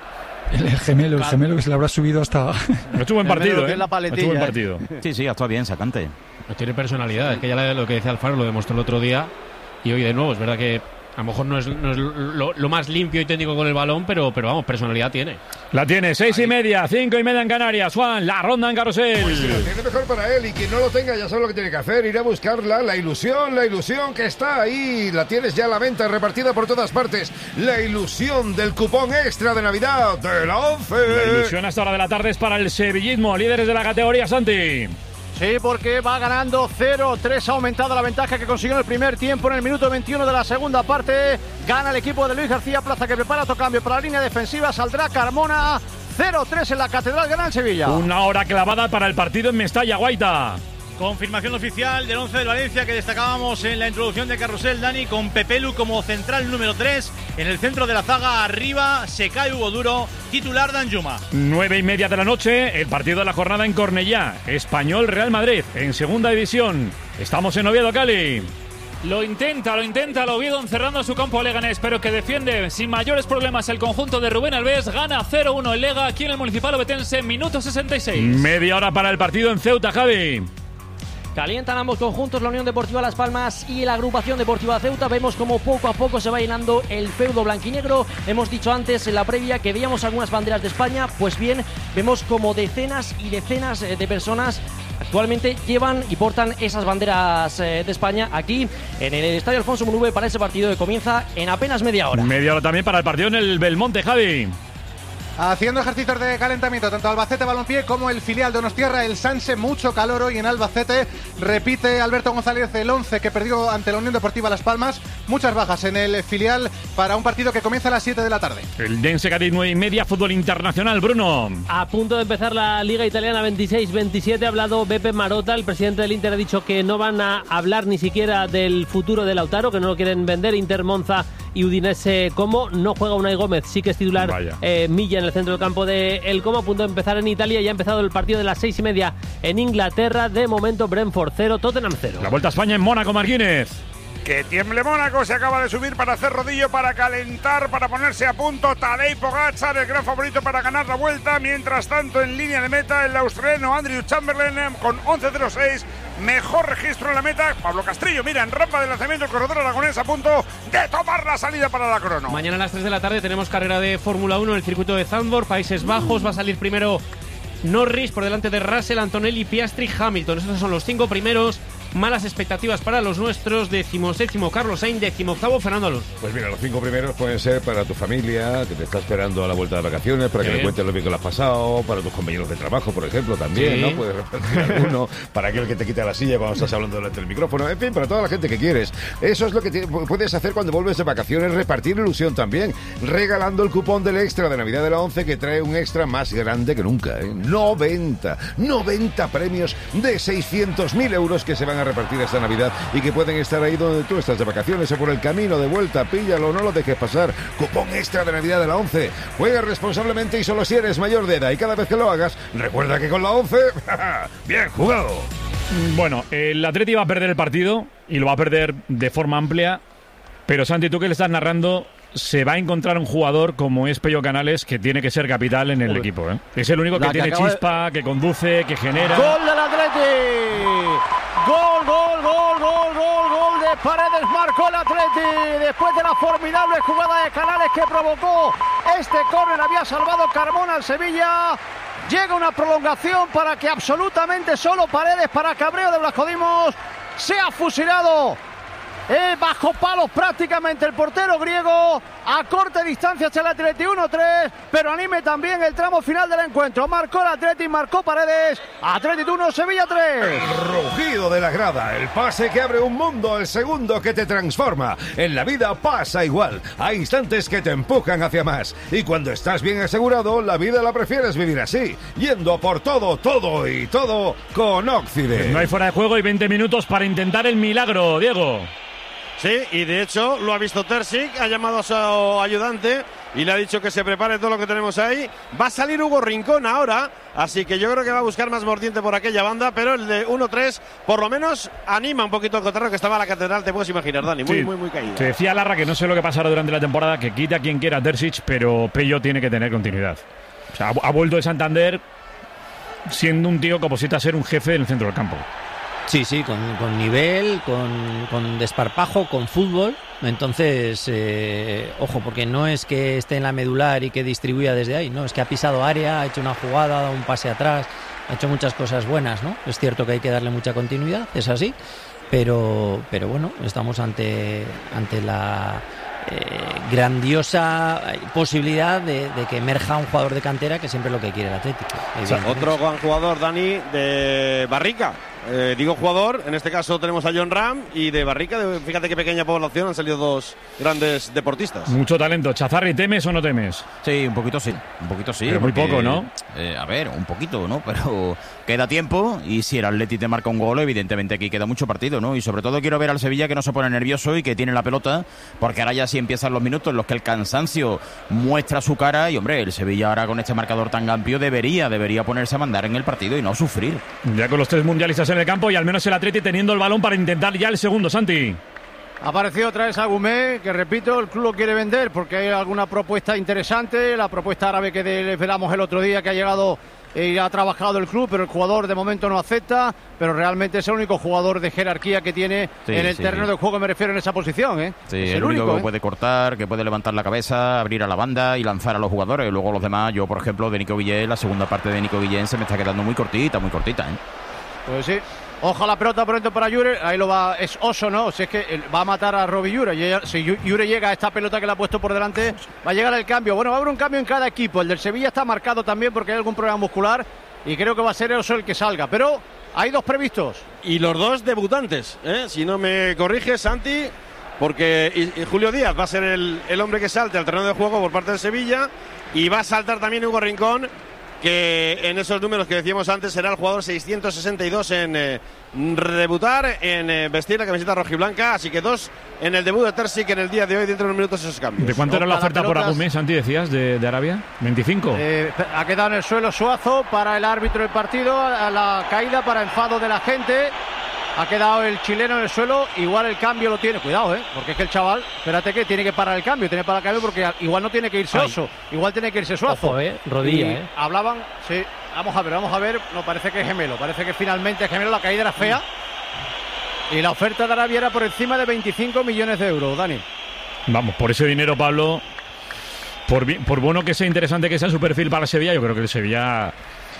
El, el gemelo, el gemelo que se le habrá subido hasta... No hecho buen partido, ¿eh? La no hecho buen partido. Sí, sí, ha estado bien, sacante. No tiene personalidad, es que ya lo que decía Alfaro lo demostró el otro día. Y hoy de nuevo, es verdad que a lo mejor no es, no es lo, lo más limpio y técnico con el balón, pero, pero vamos, personalidad tiene. La tiene, seis y media, cinco y media en Canarias. Juan, la ronda en Carrusel. Pues sí, lo tiene mejor para él y quien no lo tenga ya sabe lo que tiene que hacer, ir a buscarla, la ilusión, la ilusión que está ahí, la tienes ya a la venta, repartida por todas partes. La ilusión del cupón extra de Navidad de la ONCE. La ilusión a esta hora de la tarde es para el sevillismo, líderes de la categoría, Santi. Sí, porque va ganando cero tres, ha aumentado la ventaja que consiguió en el primer tiempo. En el minuto veintiuno de la segunda parte gana el equipo de Luis García Plaza, que prepara otro cambio para la línea defensiva. Saldrá Carmona. Cero tres en la Catedral, gana el Sevilla. Una hora clavada para el partido en Mestalla, Guaita. Confirmación oficial del once del Valencia que destacábamos en la introducción de Carrusel, Dani, con Pepelu como central número tres. En el centro de la zaga, arriba, se cae Hugo Duro, titular Danjuma. Nueve y media de la noche, el partido de la jornada en Cornellá. Español Real Madrid, en segunda división. Estamos en Oviedo, Cali. Lo intenta, lo intenta el Oviedo encerrando su campo a Leganés, pero que defiende sin mayores problemas el conjunto de Rubén Alves. Gana cero uno el Lega aquí en el Municipal Ovetense, minuto sesenta y seis. Media hora para el partido en Ceuta, Javi. Calientan ambos conjuntos, la Unión Deportiva Las Palmas y la Agrupación Deportiva Ceuta. Vemos como poco a poco se va llenando el feudo blanquinegro. Hemos dicho antes en la previa que veíamos algunas banderas de España. Pues bien, vemos como decenas y decenas de personas actualmente llevan y portan esas banderas de España aquí en el Estadio Alfonso Muruve para ese partido que comienza en apenas media hora. Media hora también para el partido en el Belmonte, Javi. Haciendo ejercicios de calentamiento, tanto Albacete Balompié como el filial Donostiarra, el Sanse, mucho calor hoy en Albacete. Repite Alberto González el once que perdió ante la Unión Deportiva Las Palmas. Muchas bajas en el filial para un partido que comienza a las siete de la tarde. El Dense Cádiz nueve y media, fútbol internacional, Bruno. A punto de empezar la Liga Italiana veintiséis veintisiete, ha hablado Beppe Marotta, el presidente del Inter ha dicho que no van a hablar ni siquiera del futuro de Lautaro, que no lo quieren vender. Inter, Monza y Udinese Como. No juega Unai Gómez, sí que es titular eh, Milla en el centro del campo de El Como. A punto de empezar en Italia, ya ha empezado el partido de las seis y media en Inglaterra. De momento Brentford cero, Tottenham cero. La Vuelta a España en Mónaco, Marquínez. Que tiemble Mónaco, se acaba de subir para hacer rodillo, para calentar, para ponerse a punto. Tadej Pogačar, el gran favorito para ganar la Vuelta. Mientras tanto, en línea de meta, el australiano Andrew Chamberlain con once cero seis. Mejor registro en la meta. Pablo Castrillo, mira, en rampa de lanzamiento el corredor aragonés a punto de tomar la salida para la crono. Mañana a las tres de la tarde tenemos carrera de Fórmula uno en el circuito de Zandvoort, Países Bajos. Va a salir primero Norris por delante de Russell, Antonelli, Piastri, Hamilton. Estos son los cinco primeros. Malas expectativas para los nuestros. Decimoséptimo Carlos Sainz, decimoctavo Fernando Alonso. Pues mira, los cinco primeros pueden ser para tu familia, que te está esperando a la vuelta de vacaciones, para que le cuentes lo bien que lo has pasado, para tus compañeros de trabajo, por ejemplo, también, sí, ¿no? Puedes repartir alguno, para aquel que te quita la silla cuando estás hablando delante del micrófono, en fin, para toda la gente que quieres. Eso es lo que te, puedes hacer cuando vuelves de vacaciones, repartir ilusión también, regalando el cupón del extra de Navidad de la ONCE, que trae un extra más grande que nunca, ¿eh? noventa, noventa premios de seiscientos mil euros que se van a repartir esta Navidad y que pueden estar ahí donde tú estás de vacaciones o por el camino de vuelta. Píllalo, no lo dejes pasar. Cupón extra de Navidad de la ONCE. Juega responsablemente y solo si eres mayor de edad, y cada vez que lo hagas, recuerda que con la ONCE, bien jugado. Bueno, el Atleti va a perder el partido y lo va a perder de forma amplia, pero Santi, tú que le estás narrando, se va a encontrar un jugador como es Pello Canales, que tiene que ser capital en el Uy. equipo, ¿eh? Es el único que, que tiene chispa, de... que conduce, que genera. ¡Gol del Atleti! ¡Gol, gol, gol, gol, gol, gol de Paredes! Marcó el Atleti después de la formidable jugada de Canales que provocó este córner. Había salvado Carmona al Sevilla. Llega una prolongación para que absolutamente solo Paredes, para cabreo de Blasco Dimos, sea fusilado. Eh, bajo palos prácticamente el portero griego, a corta distancia hacia el Atleti, uno tres, pero anime también el tramo final del encuentro. Marcó el Atleti, marcó Paredes. Atleti uno, Sevilla tres. El rugido de la grada, el pase que abre un mundo, el segundo que te transforma. En la vida pasa igual, hay instantes que te empujan hacia más, y cuando estás bien asegurado, la vida la prefieres vivir así, yendo por todo, todo y todo con Occident. No hay fuera de juego y veinte minutos para intentar el milagro, Diego. Sí, y de hecho lo ha visto Terzic, ha llamado a su ayudante y le ha dicho que se prepare todo lo que tenemos ahí. Va a salir Hugo Rincón ahora, así que yo creo que va a buscar más mordiente por aquella banda, pero el de uno tres por lo menos anima un poquito el cotarro, que estaba la catedral, te puedes imaginar, Dani, muy, Sí, muy, muy caído. Te decía Larra que no sé lo que pasará durante la temporada, que quita a quien quiera a Terzic, pero Pello tiene que tener continuidad. O sea, ha, ha vuelto de Santander siendo un tío que oposita a ser un jefe en el centro del campo. Sí, sí, con, con nivel, con, con desparpajo, con fútbol. Entonces, eh, ojo, porque no es que esté en la medular y que distribuya desde ahí, no, es que ha pisado área, ha hecho una jugada, ha dado un pase atrás, ha hecho muchas cosas buenas, ¿no? Es cierto que hay que darle mucha continuidad, es así, pero, pero bueno, estamos ante, ante la eh, grandiosa posibilidad de, de que emerja un jugador de cantera, que siempre es lo que quiere el Atlético. O sea, otro gran jugador, Dani, de Barrica. Eh, digo jugador, en este caso tenemos a John Ram, y de Barrica, de, fíjate qué pequeña población, han salido dos grandes deportistas. Mucho talento. Chazarri, ¿temes o no temes? Sí, un poquito sí, un poquito sí. Pero muy porque, poco, ¿no? Eh, a ver, un poquito, ¿no? Pero queda tiempo, y si el Atleti te marca un gol, evidentemente aquí queda mucho partido, ¿no? Y sobre todo quiero ver al Sevilla que no se pone nervioso y que tiene la pelota, porque ahora ya sí empiezan los minutos en los que el cansancio muestra su cara, y hombre, el Sevilla ahora con este marcador tan amplio debería, debería ponerse a mandar en el partido y no sufrir. Ya con los tres mundialistas en el campo y al menos el Atleti teniendo el balón para intentar ya el segundo, Santi. Ha aparecido otra vez Agumé, que repito, el club lo quiere vender porque hay alguna propuesta interesante, la propuesta árabe que le esperamos el otro día, que ha llegado y ha trabajado el club, pero el jugador de momento no acepta, pero realmente es el único jugador de jerarquía que tiene Sí, en el sí, terreno sí. de juego, me refiero, en esa posición, ¿eh? Sí, es el, el, único, único, que ¿eh? puede cortar, que puede levantar la cabeza, abrir a la banda y lanzar a los jugadores. Y luego los demás, yo por ejemplo, de Nico Guillén, la segunda parte de Nico Guillén se me está quedando muy cortita, muy cortita, ¿eh? Pues sí. Ojo la pelota pronto para Jure, ahí lo va, es Oso, ¿no? Si es que él va a matar a Robbie Jure. Y ella- si Yu- Jure llega a esta pelota que le ha puesto por delante, va a llegar el cambio. Bueno, va a haber un cambio en cada equipo. El del Sevilla está marcado también porque hay algún problema muscular y creo que va a ser Oso el que salga. Pero hay dos previstos. Y los dos debutantes, ¿eh? Si no me corriges, Santi, porque y- y Julio Díaz va a ser el, el hombre que salte al terreno de juego por parte del Sevilla, y va a saltar también Hugo Rincón, que en esos números que decíamos antes será el jugador seiscientos sesenta y dos en eh, debutar, en eh, vestir la camiseta rojiblanca. Así que dos en el debut de Terzic en el día de hoy, dentro de unos minutos esos cambios. ¿De cuánto era la Ojalá oferta por pelotas. Agumé, Santi, decías, de, de Arabia? ¿veinticinco? Eh, ha quedado en el suelo Suazo para el árbitro del partido, a la caída para enfado de la gente. Ha quedado el chileno en el suelo, igual el cambio lo tiene. Cuidado, ¿eh? Porque es que el chaval, espérate que tiene que parar el cambio, tiene que parar el cambio porque igual no tiene que irse Ay. Oso, igual tiene que irse Suazo. Ojo, eh, rodilla, Y eh. Hablaban, sí, vamos a ver, vamos a ver, no parece que es gemelo, parece que finalmente es gemelo, la caída era fea. Y la oferta de Arabia era por encima de veinticinco millones de euros, Dani. Vamos, por ese dinero, Pablo, por, bi- por bueno que sea interesante que sea su perfil para el Sevilla, yo creo que el Sevilla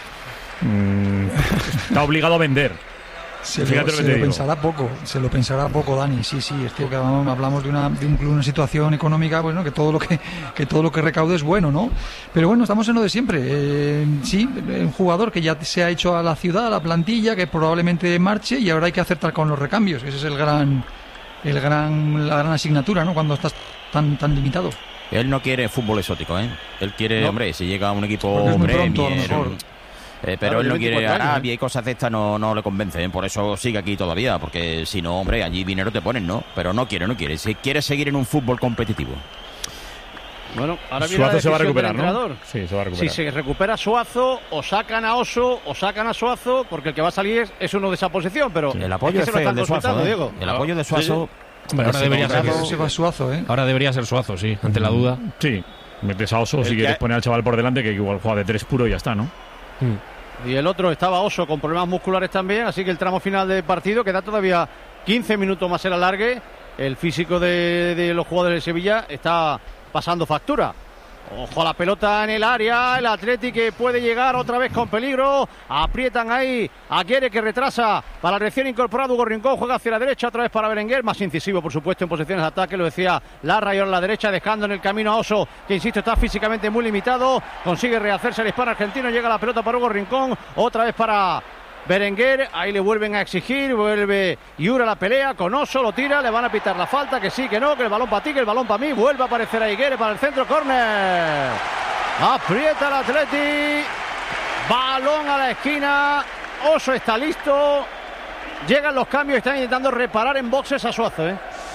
mm, está obligado a vender. Se, Fíjate lo, lo que se te lo digo. pensará poco, se lo pensará poco, Dani. Sí, sí, es cierto que hablamos, hablamos de, una, de un club, una situación económica, bueno, que todo lo que, que todo lo que recaude es bueno, ¿no? Pero bueno, estamos en lo de siempre. Eh, sí, un jugador que ya se ha hecho a la ciudad, a la plantilla, que probablemente marche, y ahora hay que acertar con los recambios. Ese es el gran, el gran, la gran asignatura, ¿no? Cuando estás tan, tan limitado. Él no quiere fútbol exótico, ¿eh? Él quiere, No. hombre, si llega a un equipo Porque es muy pronto, a lo Premier, mejor. eh, pero Claro, él no tiene quiere veinticuatro años, Arabia y cosas de estas, no, no le convencen. Por eso sigue aquí todavía, porque si no, hombre, allí dinero te ponen, ¿no? Pero no quiere, no quiere. Si quiere seguir en un fútbol competitivo. Bueno, ahora viene la Suazo se va a decisión del recuperar, ¿no? entrenador. Sí, se va a recuperar. Si se recupera Suazo, o sacan a Oso, o sacan a Suazo, porque el que va a salir es, es uno de esa posición, pero El apoyo es que es se lo feo, están el de Suazo, consultando, ¿eh? Diego. El apoyo de Sí, Suazo... Hombre, ahora debería ser Se va Suazo, ¿eh? Ahora debería ser Suazo, sí, ante la duda. Sí, metes a Oso El si que- quieres poner al chaval por delante, que igual juega de tres puro y ya está, ¿no? Y el otro estaba Oso con problemas musculares también, así que el tramo final del partido queda todavía quince minutos más el alargue. El físico de, de los jugadores de Sevilla está pasando factura. Ojo a la pelota en el área, el Atleti que puede llegar otra vez con peligro, aprietan ahí a Guere que retrasa para el recién incorporado Hugo Rincón, juega hacia la derecha otra vez para Berenguer, más incisivo por supuesto en posiciones de ataque, lo decía Larra, y ahora a la derecha dejando en el camino a Oso, que insisto está físicamente muy limitado, consigue rehacerse el hispano argentino, llega la pelota para Hugo Rincón, otra vez para Berenguer, ahí le vuelven a exigir, vuelve Yura la pelea con Oso, lo tira, le van a pitar la falta, que sí, que no, que el balón para ti, que el balón para mí, vuelve a aparecer a Higuere para el centro, córner, aprieta el Atleti, balón a la esquina, Oso está listo, llegan los cambios, están intentando reparar en boxes a Suazo, ¿eh?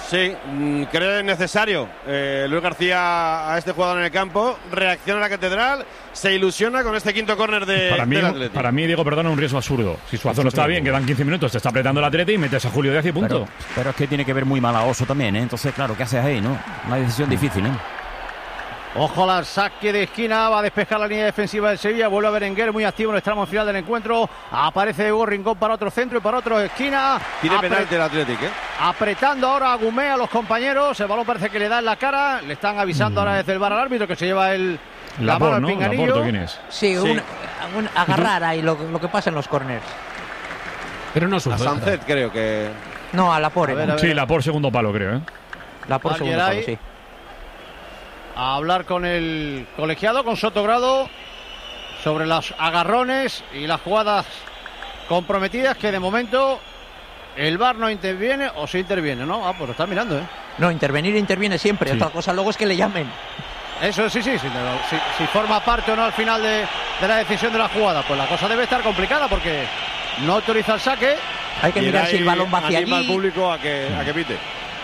Sí, creo necesario. Eh, Luis García a este jugador en el campo, reacciona a la Catedral, se ilusiona con este quinto córner de, para mí, del Atleti. Para mí, Diego, perdona, un riesgo absurdo. Si Suazo no está bien, quedan quince minutos, te está apretando el Atleti y metes a Julio Díaz y punto. Pero, pero es que tiene que ver muy mal a Oso también, ¿eh? Entonces, claro, ¿qué haces ahí, no? Una decisión difícil, ¿eh? Ojo al saque de esquina, va a despejar la línea defensiva del Sevilla, vuelve a Berenguer, muy activo en el tramo final del encuentro, aparece Hugo Rincón para otro centro y para otro esquina. Tiene Apre- penalti el Atlético, ¿eh? Apretando ahora a Gumé, a los compañeros, el balón parece que le da en la cara, le están avisando mm. ahora desde el VAR al árbitro que se lleva el... La mano al ¿no? pinganillo. Laporte, ¿quién es? Sí, Sí. Un, un agarrar ahí lo, lo que pasa en los corners. Pero no A sufre. Sancet creo que... No, a Laporte. A ver, a ver. Sí, Laporte segundo palo, creo, ¿eh? Laporte segundo Algeray. palo, sí. A hablar con el colegiado, con Sotogrado, sobre los agarrones y las jugadas comprometidas que de momento el VAR no interviene o sí interviene, ¿no? Ah, pues lo están mirando, ¿eh? No, intervenir interviene siempre. Sí. Otra cosa luego es que le llamen. Eso sí, sí, sí, no, si, si forma parte o no al final de, de la decisión de la jugada, pues la cosa debe estar complicada porque no autoriza el saque. Hay que Y mirar ahí si el balón va hacia anima al allí. público a que, a que pite.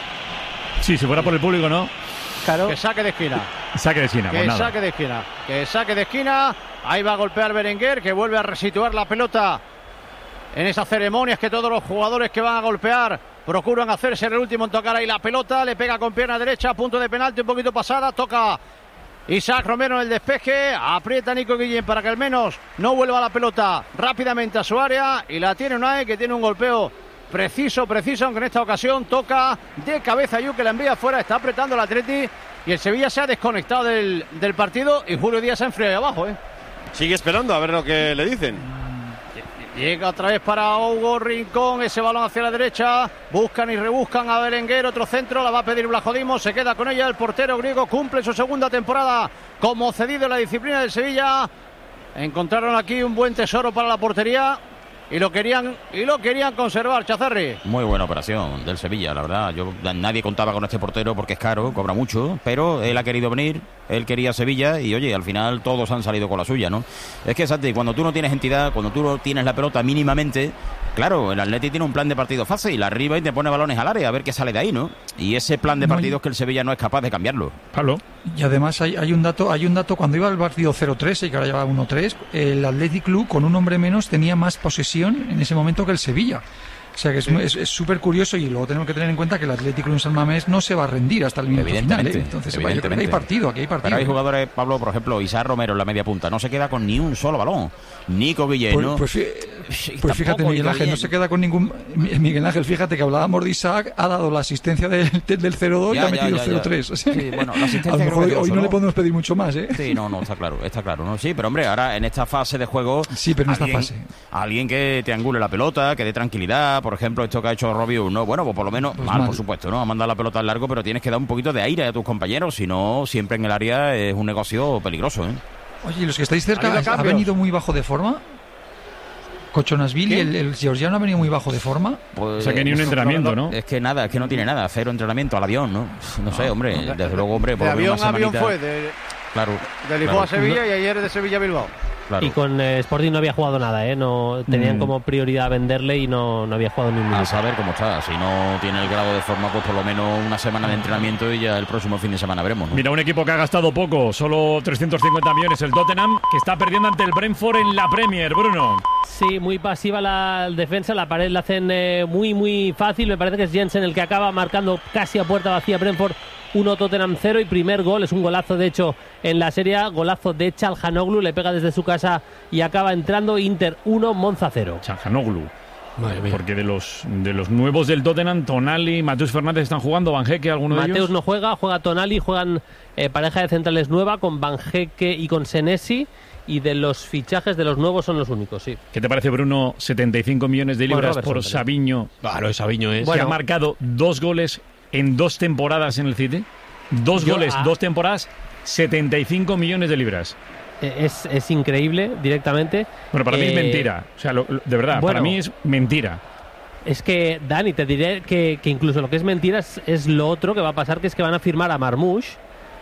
Sí, si fuera por el público, ¿no? Claro. Que saque de esquina. Saque de esquina, Que pues nada. saque de esquina. Que saque de esquina. Ahí va a golpear Berenguer, que vuelve a resituar la pelota en esas ceremonias que todos los jugadores que van a golpear procuran hacerse el último en tocar ahí la pelota. Le pega con pierna derecha, punto de penalti, un poquito pasada. Toca Isaac Romero en el despeje. Aprieta Nico Guillén para que al menos no vuelva la pelota rápidamente a su área. Y la tiene Unai, que tiene un golpeo preciso, preciso, aunque en esta ocasión toca de cabeza Yu, que la envía afuera. Está apretando el Atleti y el Sevilla se ha desconectado del, del partido y Julio Díaz se ha enfriado ahí abajo, ¿eh? Sigue esperando a ver lo que le dicen. Llega otra vez para Hugo Rincón, ese balón hacia la derecha, buscan y rebuscan a Berenguer, otro centro, la va a pedir Blajodimo, se queda con ella el portero griego, cumple su segunda temporada como cedido en la disciplina del Sevilla. Encontraron aquí un buen tesoro para la portería y lo querían y lo querían conservar, Chazarri. Muy buena operación del Sevilla, la verdad. Yo nadie contaba con este portero porque es caro, cobra mucho, pero él ha querido venir, él quería Sevilla y oye, al final todos han salido con la suya, ¿no? Es que, Santi, cuando tú no tienes entidad, cuando tú no tienes la pelota mínimamente, claro, el Atleti tiene un plan de partido fácil, arriba y te pone balones al área a ver qué sale de ahí, ¿no? Y ese plan de No, partido y- es que el Sevilla no es capaz de cambiarlo. Pablo. Y además hay, hay un dato, hay un dato cuando iba al partido cero tres y que ahora lleva uno tres, el Athletic Club con un hombre menos tenía más posesión en ese momento que el Sevilla. O sea que es súper curioso y luego tenemos que tener en cuenta que el Athletic Club en San Mamés no se va a rendir hasta el minuto final, ¿eh? Evidentemente, Entonces yo creo que evidentemente. hay partido, aquí hay partido. Pero hay jugadores, Pablo, por ejemplo, Isaac Romero en la media punta, no se queda con ni un solo balón. Nico Guillén, Pues, ¿no? pues, fí- Y pues fíjate, tampoco Miguel Nico Ángel, no Guillén. se queda con ningún... Miguel Ángel, fíjate que hablábamos de Isaac, ha dado la asistencia del, del cero dos y Ya, ha ya, metido ya, el cero ya. tres. O sea, Sí, bueno, la asistencia a lo creo mejor que hoy es no oso, le ¿no? podemos pedir mucho más, ¿eh? Sí, no, no, está claro, está claro, ¿no? Sí, pero hombre, ahora en esta fase de juego... Sí, pero en esta alguien- fase. Alguien que te angule la pelota, que dé tranquilidad, por ejemplo, esto que ha hecho Robiu, ¿no? Bueno, pues por lo menos, Pues mal, mal. por supuesto, ¿no? Ha mandado la pelota al largo, pero tienes que dar un poquito de aire a tus compañeros, si no, siempre en el área es un negocio peligroso, ¿eh? Oye, ¿y los que estáis cerca, Ha habido ha cambios. venido muy bajo de forma? Cochonasville y el, el georgiano ha venido muy bajo de forma. Pues, O sea que ni un pues, entrenamiento, ¿no? Es que nada, es que no tiene nada, cero entrenamiento al avión, ¿no? No sé, hombre, desde luego, hombre, por De lo menos avión a una avión semanita- fue, de, Claro. de Lisboa a claro, Sevilla y ayer de Sevilla a Bilbao. claro. Y con eh, Sporting no había jugado nada, ¿eh? No, tenían Mm. como prioridad venderle y no, no había jugado ni un A minuto. saber cómo está. Si no tiene el grado de forma, pues por lo menos una semana de entrenamiento y ya el próximo fin de semana veremos, ¿no? Mira, un equipo que ha gastado poco, solo trescientos cincuenta millones, el Tottenham, que está perdiendo ante el Brentford en la Premier, Bruno. Sí, muy pasiva la defensa, la pared la hacen eh, muy, muy fácil. Me parece que es Jensen el que acaba marcando casi a puerta vacía Brentford uno Tottenham cero y primer gol, es un golazo de hecho en la serie, golazo de Çalhanoğlu, le pega desde su casa y acaba entrando. Inter uno, Monza cero. Çalhanoğlu. Madre mía. Porque de los de los nuevos del Tottenham, Tonali, Mateus Fernández están jugando, Van Heeke, alguno de Mateus ellos. no juega, juega Tonali, juegan eh, pareja de centrales nueva con Van Heeke y con Senesi, y de los fichajes de los nuevos son los únicos, sí. ¿Qué te parece, Bruno? setenta y cinco millones de Bueno, libras Robertson, por pero- Sabiño, Claro, el Sabiño es. que ha marcado dos goles en dos temporadas en el City. Dos Yo, goles, ah. dos temporadas, setenta y cinco millones de libras. Eh, Es, es increíble directamente. Bueno, para mí es Eh, mentira. O sea, lo- lo- de verdad, bueno. para mí es mentira. Es que, Dani, te diré que, que incluso lo que es mentira es, es lo otro que va a pasar, que es que van a firmar a Marmoush.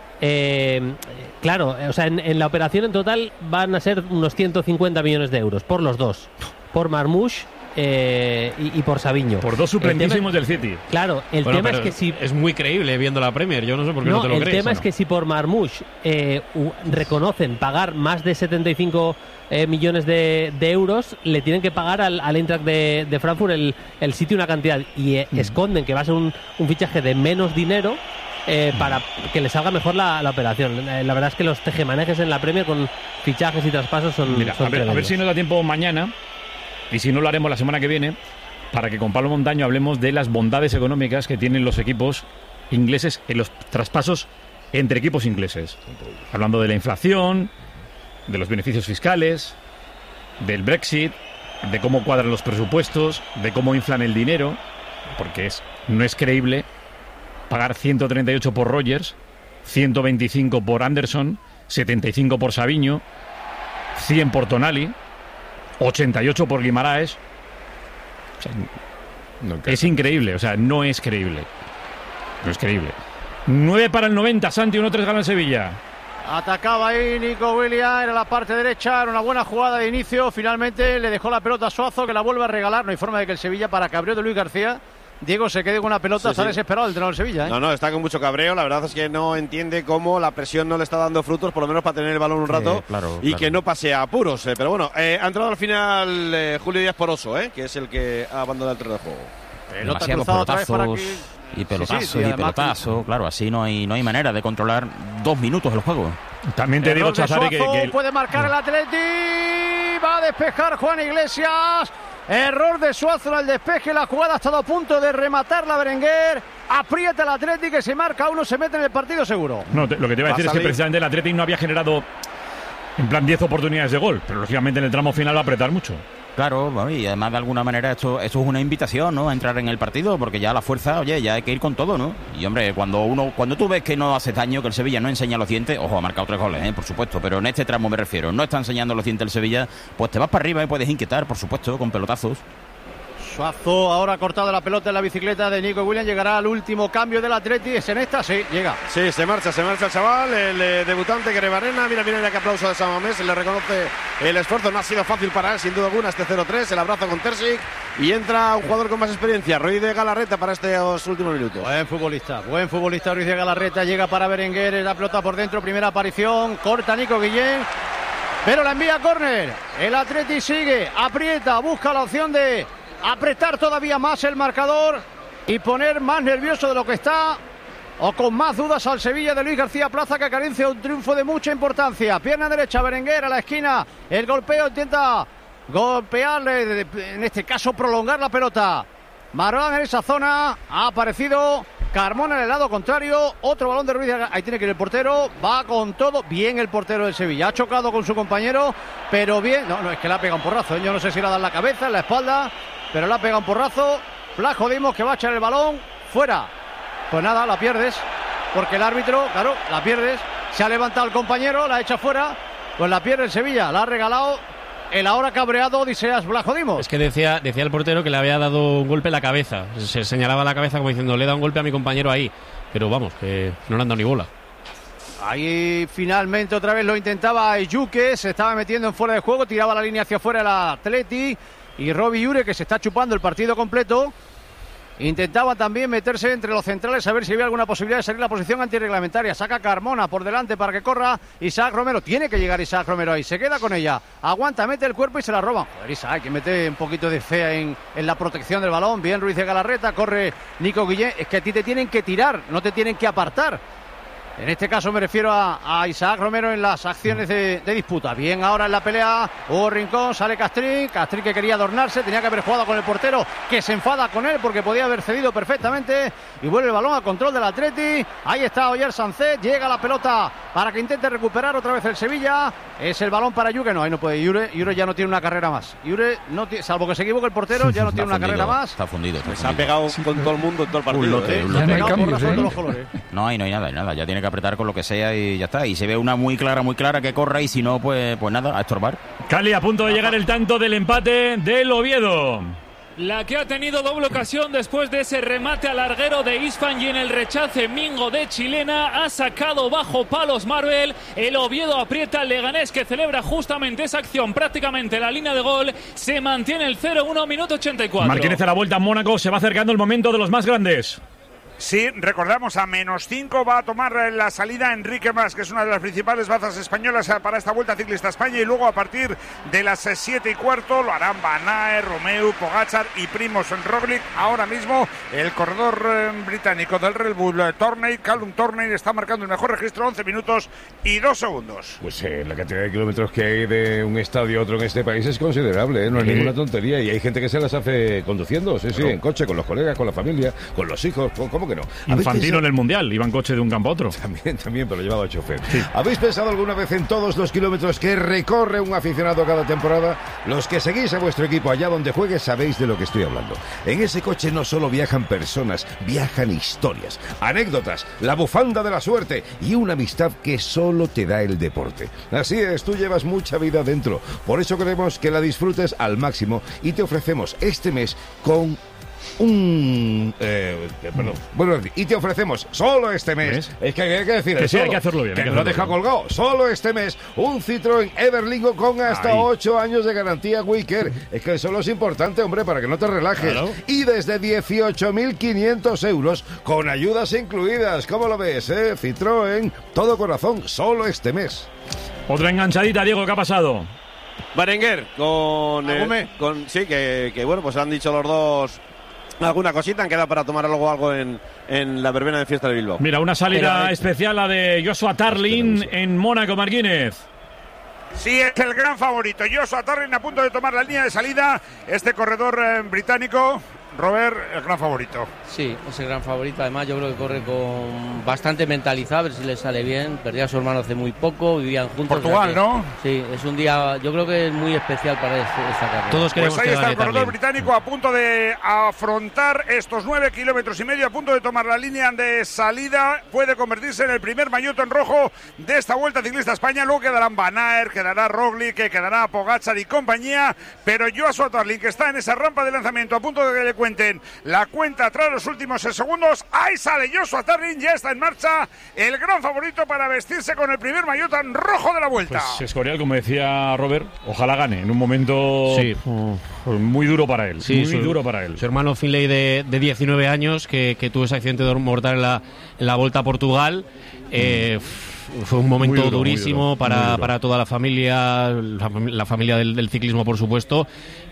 Eh, claro, o sea, en, en la operación en total van a ser unos ciento cincuenta millones de euros por los dos. Por Marmoush eh, y, y por Sabiño. Por dos suplentísimos del City. Claro, el bueno, tema es que si... Es muy creíble viendo la Premier, yo no sé por qué no, no te lo el crees. tema ¿no? es que si por Marmoush eh, u, reconocen pagar más de setenta y cinco eh, millones de, de euros, le tienen que pagar al, al Eintracht de, de Frankfurt el, el City una cantidad y eh, mm. esconden que va a ser un, un fichaje de menos dinero eh, para que le salga mejor la, la operación. Eh, la verdad es que los tejemanejes en la Premier con fichajes y traspasos son, Mira, son a, ver, a ver si nos da tiempo mañana, y si no lo haremos la semana que viene, para que con Pablo Montaño hablemos de las bondades económicas que tienen los equipos ingleses en los traspasos entre equipos ingleses. Hablando de la inflación, de los beneficios fiscales, del Brexit, de cómo cuadran los presupuestos, de cómo inflan el dinero, porque es no es creíble pagar ciento treinta y ocho por Rodgers, ciento veinticinco por Anderson, setenta y cinco por Savinho, cien por Tonali, ochenta y ocho por Guimaraes. O sea, no, es increíble, o sea, no es creíble. No es creíble. nueve para el noventa, Santi, uno tres gana el Sevilla. Atacaba ahí Nico Williams, era la parte derecha, era una buena jugada de inicio. Finalmente le dejó la pelota a Suazo, que la vuelve a regalar. No hay forma de que el Sevilla, para cabreo de Luis García, Diego se quede con una pelota. Sí, está sí. desesperado el entrenador del Sevilla, ¿eh? No, no, está con mucho cabreo. La verdad es que no entiende cómo la presión no le está dando frutos, por lo menos para tener el balón un rato, sí, claro, y claro. que no pase a apuros. Eh. Pero bueno, eh, ha entrado al final eh, Julio Díaz Poroso, eh, que es el que ha abandonado el terreno de juego. Pelota demasiados pelotazos y pelotazos sí, sí, sí, y pelotazos. Claro, así no hay, no hay manera de controlar dos minutos el juego. También te digo, Chazari, que, que... puede marcar el Atleti. Va a despejar Juan Iglesias. Error de Suazo en el despeje. La jugada ha estado a punto de rematar la Berenguer. Aprieta el Atleti, que se marca uno, se mete en el partido seguro. No, te, lo que te iba a decir a es que precisamente el Atleti no había generado en plan diez oportunidades de gol, pero lógicamente en el tramo final va a apretar mucho. Claro, y además de alguna manera esto, esto es una invitación, ¿no?, a entrar en el partido, porque ya la fuerza, oye, ya hay que ir con todo, ¿no? Y hombre, cuando uno, cuando tú ves que no hace daño, que el Sevilla no enseña los dientes, ojo, ha marcado tres goles, ¿eh?, por supuesto, pero en este tramo me refiero, no está enseñando los dientes el Sevilla, pues te vas para arriba y puedes inquietar, por supuesto, con pelotazos. Suazo ahora ha cortado la pelota en la bicicleta de Nico Williams. Llegará al último cambio del Atleti. ¿Es en esta? Sí, llega. Sí, se marcha, se marcha el chaval, el eh, debutante Grebarena. Mira, mira, ya que aplauso de San Mamés. Se le reconoce el esfuerzo. No ha sido fácil para él, sin duda alguna, este cero tres. El abrazo con Terzic. Y entra un jugador con más experiencia, Ruiz de Galarreta, para estos últimos minutos. Buen futbolista, buen futbolista Ruiz de Galarreta. Llega para Berenguer, la pelota por dentro. Primera aparición. Corta Nico Guillén, pero la envía a córner. El Atleti sigue, aprieta, busca la opción de apretar todavía más el marcador y poner más nervioso de lo que está, o con más dudas al Sevilla de Luis García Plaza, que carencia un triunfo de mucha importancia. Pierna derecha, Berenguer a la esquina, el golpeo, intenta golpearle, en este caso prolongar la pelota. Marón en esa zona, ha aparecido Carmona en el lado contrario, otro balón de Ruiz, ahí tiene que ir el portero, va con todo, bien el portero del Sevilla, ha chocado con su compañero, pero bien, no, no, es que le ha pegado un porrazo, ¿eh? Yo no sé si le ha dado en la cabeza, en la espalda, pero le ha pegado un porrazo. Plajo Dimos, que va a echar el balón fuera. Pues nada, la pierdes, porque el árbitro, claro, la pierdes. Se ha levantado el compañero, la echa fuera, pues la pierde el Sevilla, la ha regalado el ahora cabreado Odiseas Plajo Dimos. Es que decía, decía el portero que le había dado un golpe en la cabeza. Se señalaba la cabeza como diciendo, le he dado un golpe a mi compañero ahí. Pero vamos, que no le han dado ni bola. Ahí finalmente otra vez lo intentaba Yuque, se estaba metiendo en fuera de juego, tiraba la línea hacia afuera el Atleti. Y Robbie Ure, que se está chupando el partido completo, intentaba también meterse entre los centrales a ver si había alguna posibilidad de salir la posición antirreglamentaria. Saca Carmona por delante para que corra Isaac Romero. Tiene que llegar Isaac Romero ahí. Se queda con ella. Aguanta, mete el cuerpo y se la roban. Joder, Isaac, que mete un poquito de fea en, en la protección del balón. Bien Ruiz de Galarreta, corre Nico Guillén. Es que a ti te tienen que tirar, no te tienen que apartar. En este caso me refiero a, a Isaac Romero en las acciones de, de disputa. Bien ahora en la pelea, Hugo Rincón, sale Castrín. Castrín, que quería adornarse, tenía que haber jugado con el portero, que se enfada con él porque podía haber cedido perfectamente. Y vuelve el balón al control del Atleti. Ahí está Oyer Sánchez, llega la pelota para que intente recuperar otra vez el Sevilla. Es el balón para Yuque, no, ahí no puede. Yure, Yure ya no tiene una carrera más. Yure, no t- salvo que se equivoque el portero, ya no tiene una fundido, carrera más. Está fundido. Está se ha pegado con todo el mundo en todo el partido. Un lote, ¿eh? un lote. No hay cambios, ¿eh? los colores. No hay, no hay nada, hay nada. Ya tiene que apretar con lo que sea y ya está. Y se ve una muy clara, muy clara que corra y si no, pues, pues nada, a estorbar. Cali, a punto de llegar el tanto del empate del Oviedo. la que ha tenido doble ocasión después de ese remate al larguero de Isfan, y en el rechace Mingo de chilena ha sacado bajo palos Marvel. El Oviedo aprieta al Leganés, que celebra justamente esa acción prácticamente la línea de gol. Se mantiene el cero uno, minuto ochenta y cuatro. Martínez a la vuelta en Mónaco, se va acercando el momento de los más grandes. Sí, recordamos, a menos cinco va a tomar la salida Enrique Mas, que es una de las principales bazas españolas para esta Vuelta Ciclista a España, y luego a partir de las siete y cuarto lo harán Van Aert, Romeu, Pogačar y Primož Roglič. Ahora mismo el corredor eh, británico del Red Bull, eh, Tourney, Callum Tourney, está marcando el mejor registro, once minutos y dos segundos. Pues eh, la cantidad de kilómetros que hay de un estadio a otro en este país es considerable, ¿eh? No es sí. ninguna tontería, y hay gente que se las hace conduciendo, sí, sí, no. en coche, con los colegas, con la familia, con los hijos, ¿cómo que no? Infantino en el Mundial, iba en coche de un campo a otro. También, también, pero llevado a chofer. Sí. ¿Habéis pensado alguna vez en todos los kilómetros que recorre un aficionado cada temporada? Los que seguís a vuestro equipo allá donde juegue sabéis de lo que estoy hablando. En ese coche no solo viajan personas, viajan historias, anécdotas, la bufanda de la suerte y una amistad que solo te da el deporte. Así es, tú llevas mucha vida dentro. Por eso queremos que la disfrutes al máximo y te ofrecemos este mes con un eh, perdón, bueno, y te ofrecemos solo este mes, ¿ves? Es que hay que decir que eso, sí, hay que hacerlo bien, que que no deja colgado, solo este mes un Citroën Everlingo con hasta ocho años de garantía Wicker. Es que eso es importante, hombre, para que no te relajes. Claro. Y desde dieciocho mil quinientos euros con ayudas incluidas. ¿Cómo lo ves, eh? Citroën, todo corazón, solo este mes. Otra enganchadita, Diego, ¿qué ha pasado? Berenguer con, eh, con sí, que, que bueno, pues han dicho los dos alguna cosita, han quedado para tomar luego algo en, en la verbena de fiesta de Bilbao. Mira, una salida Pero, eh, especial, la de Joshua Tarling en Mónaco, Martínez. Sí, es el gran favorito. Joshua Tarling a punto de tomar la línea de salida. Este corredor eh, británico, Robert, el gran favorito. Sí, es el gran favorito. Además, yo creo que corre con bastante mentalizado, a ver si le sale bien. Perdía a su hermano hace muy poco, vivían juntos. Portugal, o sea que, ¿no? Sí, es un día, yo creo que es muy especial para este, esta carrera. Todos queremos pues ahí está el corredor británico a punto de afrontar estos nueve kilómetros y medio, a punto de tomar la línea de salida. Puede convertirse en el primer maillot en rojo de esta Vuelta Ciclista a España. Luego quedarán Van Aert, quedará Roglič, quedará Pogačar y compañía. Pero Joshua Tarling, que está en esa rampa de lanzamiento, a punto de que le cuenten la cuenta atrás los últimos segundos. Ahí sale Joshua Tarling, ya está en marcha el gran favorito para vestirse con el primer maillot en rojo de la Vuelta. Pues Escorial, como decía Robert, ojalá gane en un momento sí. muy duro para él, sí, muy su, duro para él. Su hermano Finlay de, de diecinueve años que, que tuvo ese accidente mortal en la, en la Volta a Portugal. Eh, fue un momento duro, durísimo duro, para, para toda la familia, la, la familia del, del ciclismo, por supuesto.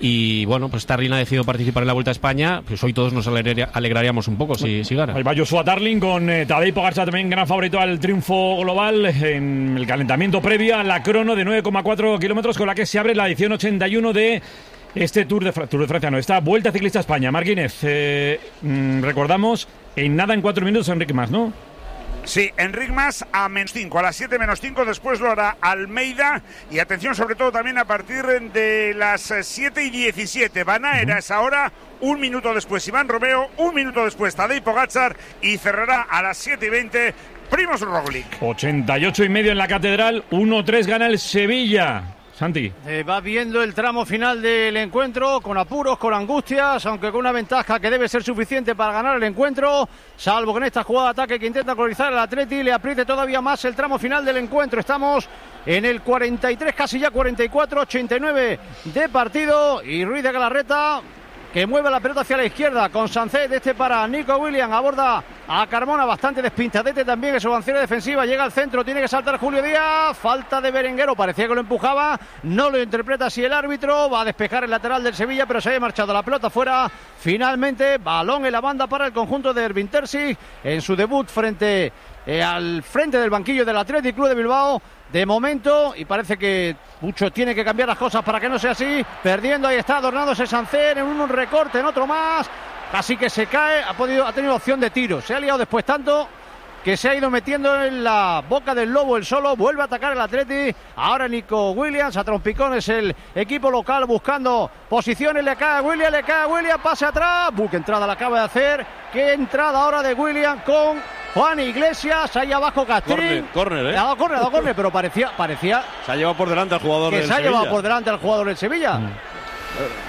Y bueno, pues Tarling ha decidido participar en la Vuelta a España. Pues hoy todos nos alegraría, alegraríamos un poco si, si gana. Ahí va Joshua Tarling con eh, Tadej Pogačar, también gran favorito al triunfo global en el calentamiento previo a la crono de nueve coma cuatro kilómetros, con la que se abre la edición ochenta y uno de este Tour de, Tour de Francia, no, esta Vuelta Ciclista a España. Martínez, eh, mmm, recordamos, en nada, en cuatro minutos, Enrique Mas, ¿no? Sí, Enric Mas a menos cinco, a las siete menos cinco, después lo hará Almeida, y atención sobre todo también a partir de las siete y diecisiete, Van Aert a esa hora, un minuto después Iván Romeo, un minuto después Tadej Pogačar, y cerrará a las siete y veinte Primož Roglič. ochenta y ocho y medio en la Catedral, uno tres gana el Sevilla. Santi. Eh, va viendo el tramo final del encuentro, con apuros, con angustias, aunque con una ventaja que debe ser suficiente para ganar el encuentro, salvo que en esta jugada de ataque que intenta colonizar el Atleti le apriete todavía más el tramo final del encuentro. Estamos en el cuarenta y tres, casi ya cuarenta y cuatro, ochenta y nueve de partido, y Ruiz de Galarreta, que mueve la pelota hacia la izquierda con Sancet, este para Nico Williams, aborda a Carmona, bastante despintadete también en su avancera defensiva, llega al centro, tiene que saltar Julio Díaz, falta de Berenguero, parecía que lo empujaba, no lo interpreta así el árbitro, va a despejar el lateral del Sevilla, pero se había marchado la pelota fuera, finalmente balón en la banda para el conjunto de Erwin Terzic, en su debut frente eh, al frente del banquillo del Athletic Club de Bilbao. De momento, y parece que mucho tiene que cambiar las cosas para que no sea así, perdiendo, ahí está adornándose Sancet en un recorte, en otro más, casi que se cae, ha podido, ha tenido opción de tiro, se ha liado después tanto que se ha ido metiendo en la boca del lobo el solo, vuelve a atacar el Atleti, ahora Nico Williams, a trompicones el equipo local buscando posiciones, le cae a Williams, le cae a Williams, pase atrás, buque entrada la acaba de hacer, qué entrada ahora de Williams con Juan Iglesias, ahí abajo Castrín. Córner, ¿eh? Ha dado córner, ha dado córner, pero parecía, parecía... Se ha llevado por delante al jugador del Sevilla. Se ha llevado por delante al jugador del Sevilla. Mm.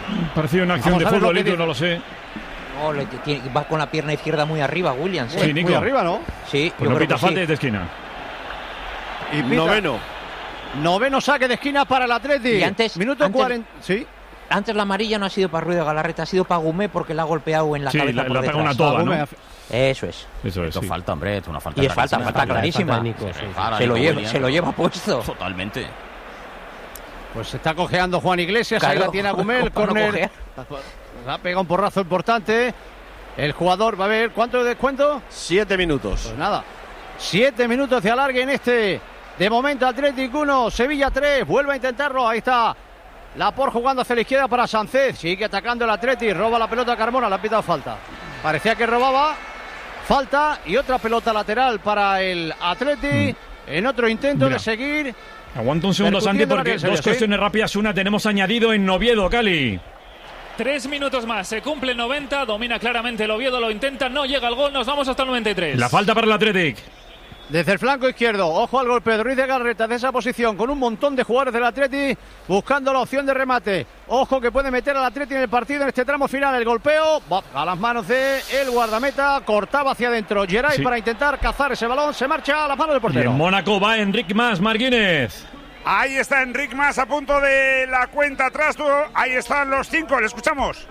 Parecía una acción Vamos de a ver lo que futbolito, dice. no lo sé. No, le- tiene- va con la pierna izquierda muy arriba, Williams. ¿eh? Sí, Nico. Muy arriba, ¿no? Sí, Pues yo no creo pita que falta sí. desde esquina. Y pita. Noveno. Noveno saque de esquina para el Atleti. Y antes- Minuto antes- cuarenta. Sí. Antes la amarilla no ha sido para Ruido Galarreta, ha sido para Gumé porque le ha golpeado en la Sí, cabeza la- por le ha pegado detrás. una toba, ¿no? Gumé, Eso es. Eso es, Esto sí. falta, hombre, esto es una falta Y es falta, clarísima. falta clarísima. falta de Nico, sí. Para Se lo, Nico lleva, Williams. se lo lleva puesto. Totalmente. Pues se está cojeando Juan Iglesias. Claro, Ahí la tiene Agumé. El ¿cómo no córner. cojea? Ha pegado un porrazo importante. El jugador va a ver cuánto de descuento. Siete minutos. Pues nada. Siete minutos de alargue en este. De momento Atlético uno, Sevilla tres. Vuelve a intentarlo. Ahí está Laporte jugando hacia la izquierda para Sánchez. Sigue atacando el Atleti. Roba la pelota a Carmona. Le ha pitado falta. Parecía que robaba. Falta. Y otra pelota lateral para el Atleti. En otro intento Mira. de seguir. Aguanta un segundo, Santi, Percutiendo el porque área de Sevilla, dos cuestiones rápidas. Una tenemos añadido en Oviedo, Cali. Tres minutos más, se cumple noventa, domina claramente el Oviedo, lo intenta, no llega al gol, nos vamos hasta el noventa y tres. La falta para el Athletic. Desde el flanco izquierdo, ojo al golpe de Ruiz de Garreta de esa posición, con un montón de jugadores del Atleti buscando la opción de remate. Ojo que puede meter al Atleti en el partido en este tramo final. El golpeo va a las manos de el guardameta, cortaba hacia adentro Geray Sí. para intentar cazar ese balón, se marcha a las manos del Y portero. en Mónaco va Enric Mas, Marquínez. Ahí está Enric Mas a punto de la cuenta atrás. Tú, ahí están los cinco, le escuchamos.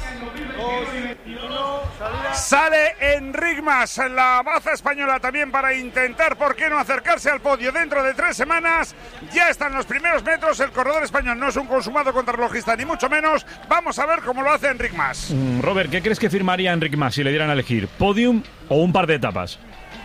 Sale Enric Mas, la baza española también para intentar, ¿por qué no acercarse al podio? Dentro de tres semanas ya están los primeros metros. El corredor español no es un consumado contrarrelojista, ni mucho menos. Vamos a ver cómo lo hace Enric Mas. Mm, Robert, ¿qué crees que firmaría Enric Mas si le dieran a elegir? ¿Podium o un par de etapas?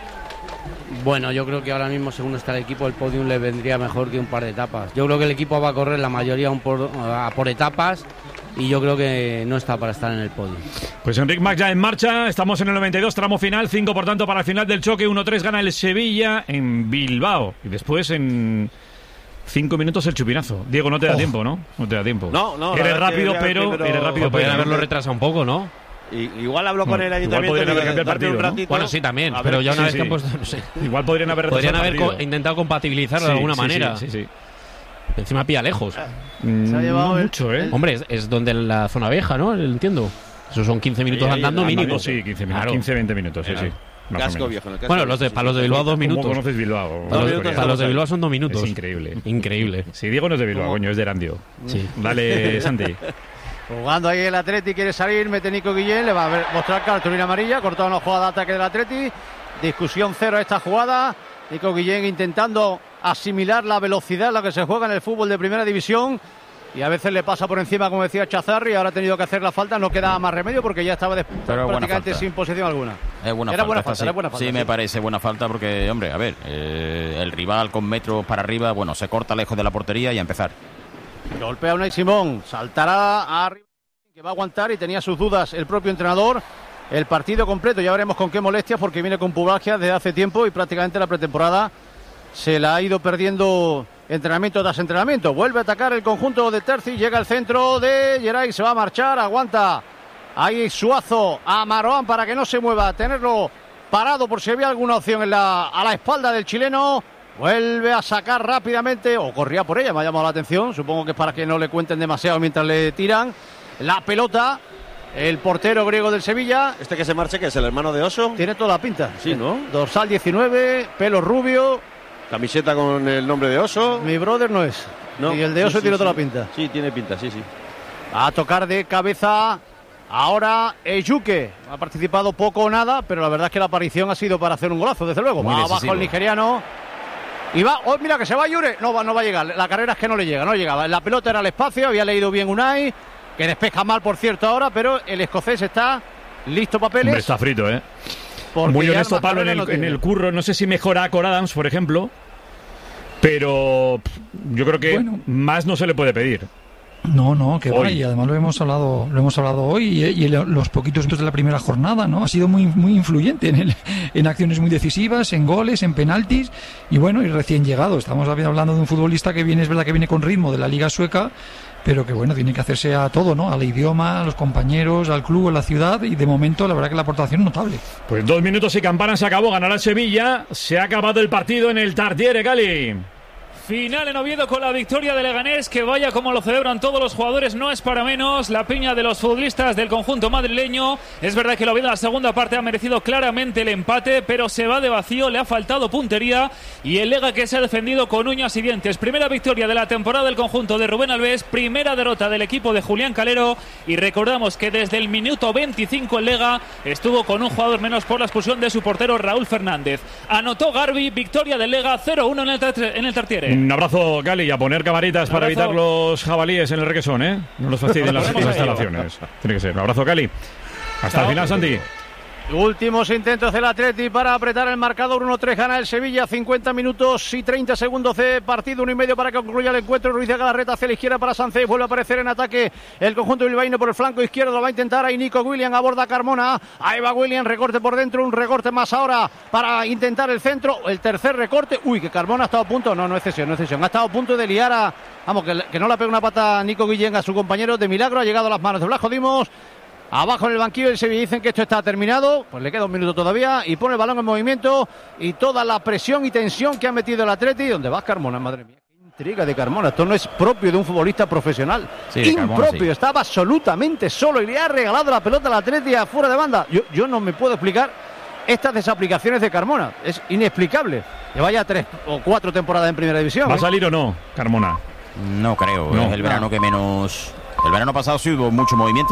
Bueno, yo creo que ahora mismo, según está el equipo, el podium le vendría mejor que un par de etapas. Yo creo que el equipo va a correr la mayoría un por, a por etapas y yo creo que no está para estar en el podio. Pues Enric Mas ya en marcha, estamos en el noventa y dos, tramo final, cinco por tanto para el final del choque, uno tres gana el Sevilla en Bilbao. Y después en cinco minutos el chupinazo. Diego, no te da Oh. tiempo, ¿no? No te da tiempo. No, no, la Eres verdad rápido, que pero... primero- Eres rápido, Podrían pero... haberlo retrasado un poco, ¿no? Y, igual hablo con No, el igual ayuntamiento podrían y haber digo, cambiado el darme un partido, ¿no? ratito. Bueno, sí, también, A ver, pero ya una sí, vez sí. que han puesto, no sé. Igual podrían haber Podrían retrasado haber el co- partido. intentado compatibilizarlo de Sí, alguna sí, manera. Sí, sí, sí. Encima pilla lejos. Mm, Se ha llevado no el- mucho, ¿eh? Hombre, es, es donde la zona vieja, ¿no? Entiendo. Esos son quince minutos ahí, andando andando, mínimo. Sí, quince, minutos, Claro. quince veinte minutos, sí, Claro. sí. Más o Casco menos. viejo, en el casco Bueno, los de, viejo, para sí, los de sí. Bilbao dos ¿Cómo minutos. conoces Bilbao? Para Dos los, minutos para los de estamos Bilbao ahí. son dos minutos. Es increíble. Increíble. Si Diego no es de Bilbao, coño, es de Erandio. Sí. Dale, Santi. Jugando ahí el Atleti, quiere salir, mete Nico Guillén, le va a ver- mostrar cartulina amarilla, cortado una jugada de ataque del Atleti. Discusión cero a esta jugada. Nico Guillén intentando asimilar la velocidad, la que se juega en el fútbol de primera división. Y a veces le pasa por encima, como decía Chazarri, ahora ha tenido que hacer la falta, no queda más remedio porque ya estaba después Pero es buena prácticamente falta. sin posición alguna. Es buena Era falta, buena esta falta, sí. era buena falta, Sí, sí. me parece buena falta porque, hombre, a ver, eh, el rival con metros para arriba, bueno, se corta lejos de la portería y a empezar. Golpea Unai Simón, saltará arriba, que va a aguantar y tenía sus dudas el propio entrenador. El partido completo, ya veremos con qué molestias, porque viene con pubalgia desde hace tiempo y prácticamente la pretemporada se la ha ido perdiendo entrenamiento tras entrenamiento. Vuelve a atacar el conjunto de Terzi, llega al centro de Geray, se va a marchar, aguanta ahí Suazo a Maroán para que no se mueva, tenerlo parado por si había alguna opción en la, a la espalda del chileno. Vuelve a sacar rápidamente, o corría por ella, me ha llamado la atención, supongo que es para que no le cuenten demasiado mientras le tiran la pelota. El portero griego del Sevilla. Este que se marche, que es el hermano de Oso. Tiene toda la pinta. Sí, ¿no? Dorsal diecinueve, pelo rubio. Camiseta con el nombre de Oso. Mi brother no es. No, Y el de sí, Oso sí, tiene toda sí. la pinta. Sí, tiene pinta, sí, sí. A tocar de cabeza ahora Ejuke. Ha participado poco o nada, pero la verdad es que la aparición ha sido para hacer un golazo, desde luego. Muy Va abajo decisivo. el nigeriano. Y va, oh, mira que se va Yure. No va, no va a llegar. La carrera es que no le llega, no llegaba. La pelota era al espacio, había leído bien Unai, que despeja mal, por cierto, ahora, pero el escocés está listo papeles. Hombre, está frito, ¿eh? porque Muy ya honesto más Pablo en carrera el, no en tiene. el curro. No sé si mejora a Cor Adams, por ejemplo. Pero pff, yo creo que Bueno. más no se le puede pedir. No, no, que va, Hoy. y además lo hemos hablado, lo hemos hablado hoy y, y en los poquitos minutos de la primera jornada, ¿no? Ha sido muy, muy influyente en, el, en acciones muy decisivas, en goles, en penaltis y bueno, y recién llegado. Estamos hablando de un futbolista que viene, es verdad que viene con ritmo de la Liga Sueca, pero que bueno, tiene que hacerse a todo, ¿no? Al idioma, a los compañeros, al club, a la ciudad y de momento la verdad que la aportación es notable. Pues dos minutos y campana se acabó. Ganará el Sevilla. Se ha acabado el partido en el Tartiere, Cali. Final en Oviedo con la victoria de Leganés, que vaya como lo celebran todos los jugadores, no es para menos la piña de los futbolistas del conjunto madrileño. Es verdad que el Oviedo en la segunda parte ha merecido claramente el empate, pero se va de vacío, le ha faltado puntería y el Lega que se ha defendido con uñas y dientes. Primera victoria de la temporada del conjunto de Rubén Alves, primera derrota del equipo de Julián Calero, y recordamos que desde el minuto veinticinco el Lega estuvo con un jugador menos por la expulsión de su portero Raúl Fernández. Anotó Garbi, victoria del Lega cero uno en el, en el Tartiere. Un abrazo, Gali, y a poner camaritas para evitar los jabalíes en el requesón, ¿eh? No nos fastidien las, las instalaciones. Tiene que ser. Un abrazo, Gali. Hasta el final, Santi. Últimos intentos del Atleti para apretar el marcador. uno tres gana el Sevilla. cincuenta minutos y treinta segundos de partido. Uno y medio para que concluya el encuentro. Ruiz de Galarreta hacia la izquierda para Sánchez. Vuelve a aparecer en ataque el conjunto bilbaíno por el flanco izquierdo. Lo va a intentar ahí Nico William. Aborda a Carmona. Ahí va William. Recorte por dentro. Un recorte más ahora para intentar el centro. El tercer recorte. Uy, que Carmona ha estado a punto. No, no es cesión, no es cesión. Ha estado a punto de liar a... Vamos, que, que no le pega una pata a Nico William a su compañero. De milagro ha llegado a las manos de Blasco Dimos. Abajo en el banquillo del Sevilla dicen que esto está terminado, pues le queda un minuto todavía y pone el balón en movimiento y toda la presión y tensión que ha metido el Atleti. ¿Dónde va Carmona? Madre mía, qué intriga de Carmona. Esto no es propio de un futbolista profesional. Sí, impropio, Carmona, sí. Estaba absolutamente solo y le ha regalado la pelota al Atleti afuera de banda. Yo, yo no me puedo explicar estas desaplicaciones de Carmona. Es inexplicable. Que vaya tres o cuatro temporadas en primera división. ¿Va ¿eh? a salir o no, Carmona? No creo, no. Es el verano que menos... El verano pasado sí hubo mucho movimiento.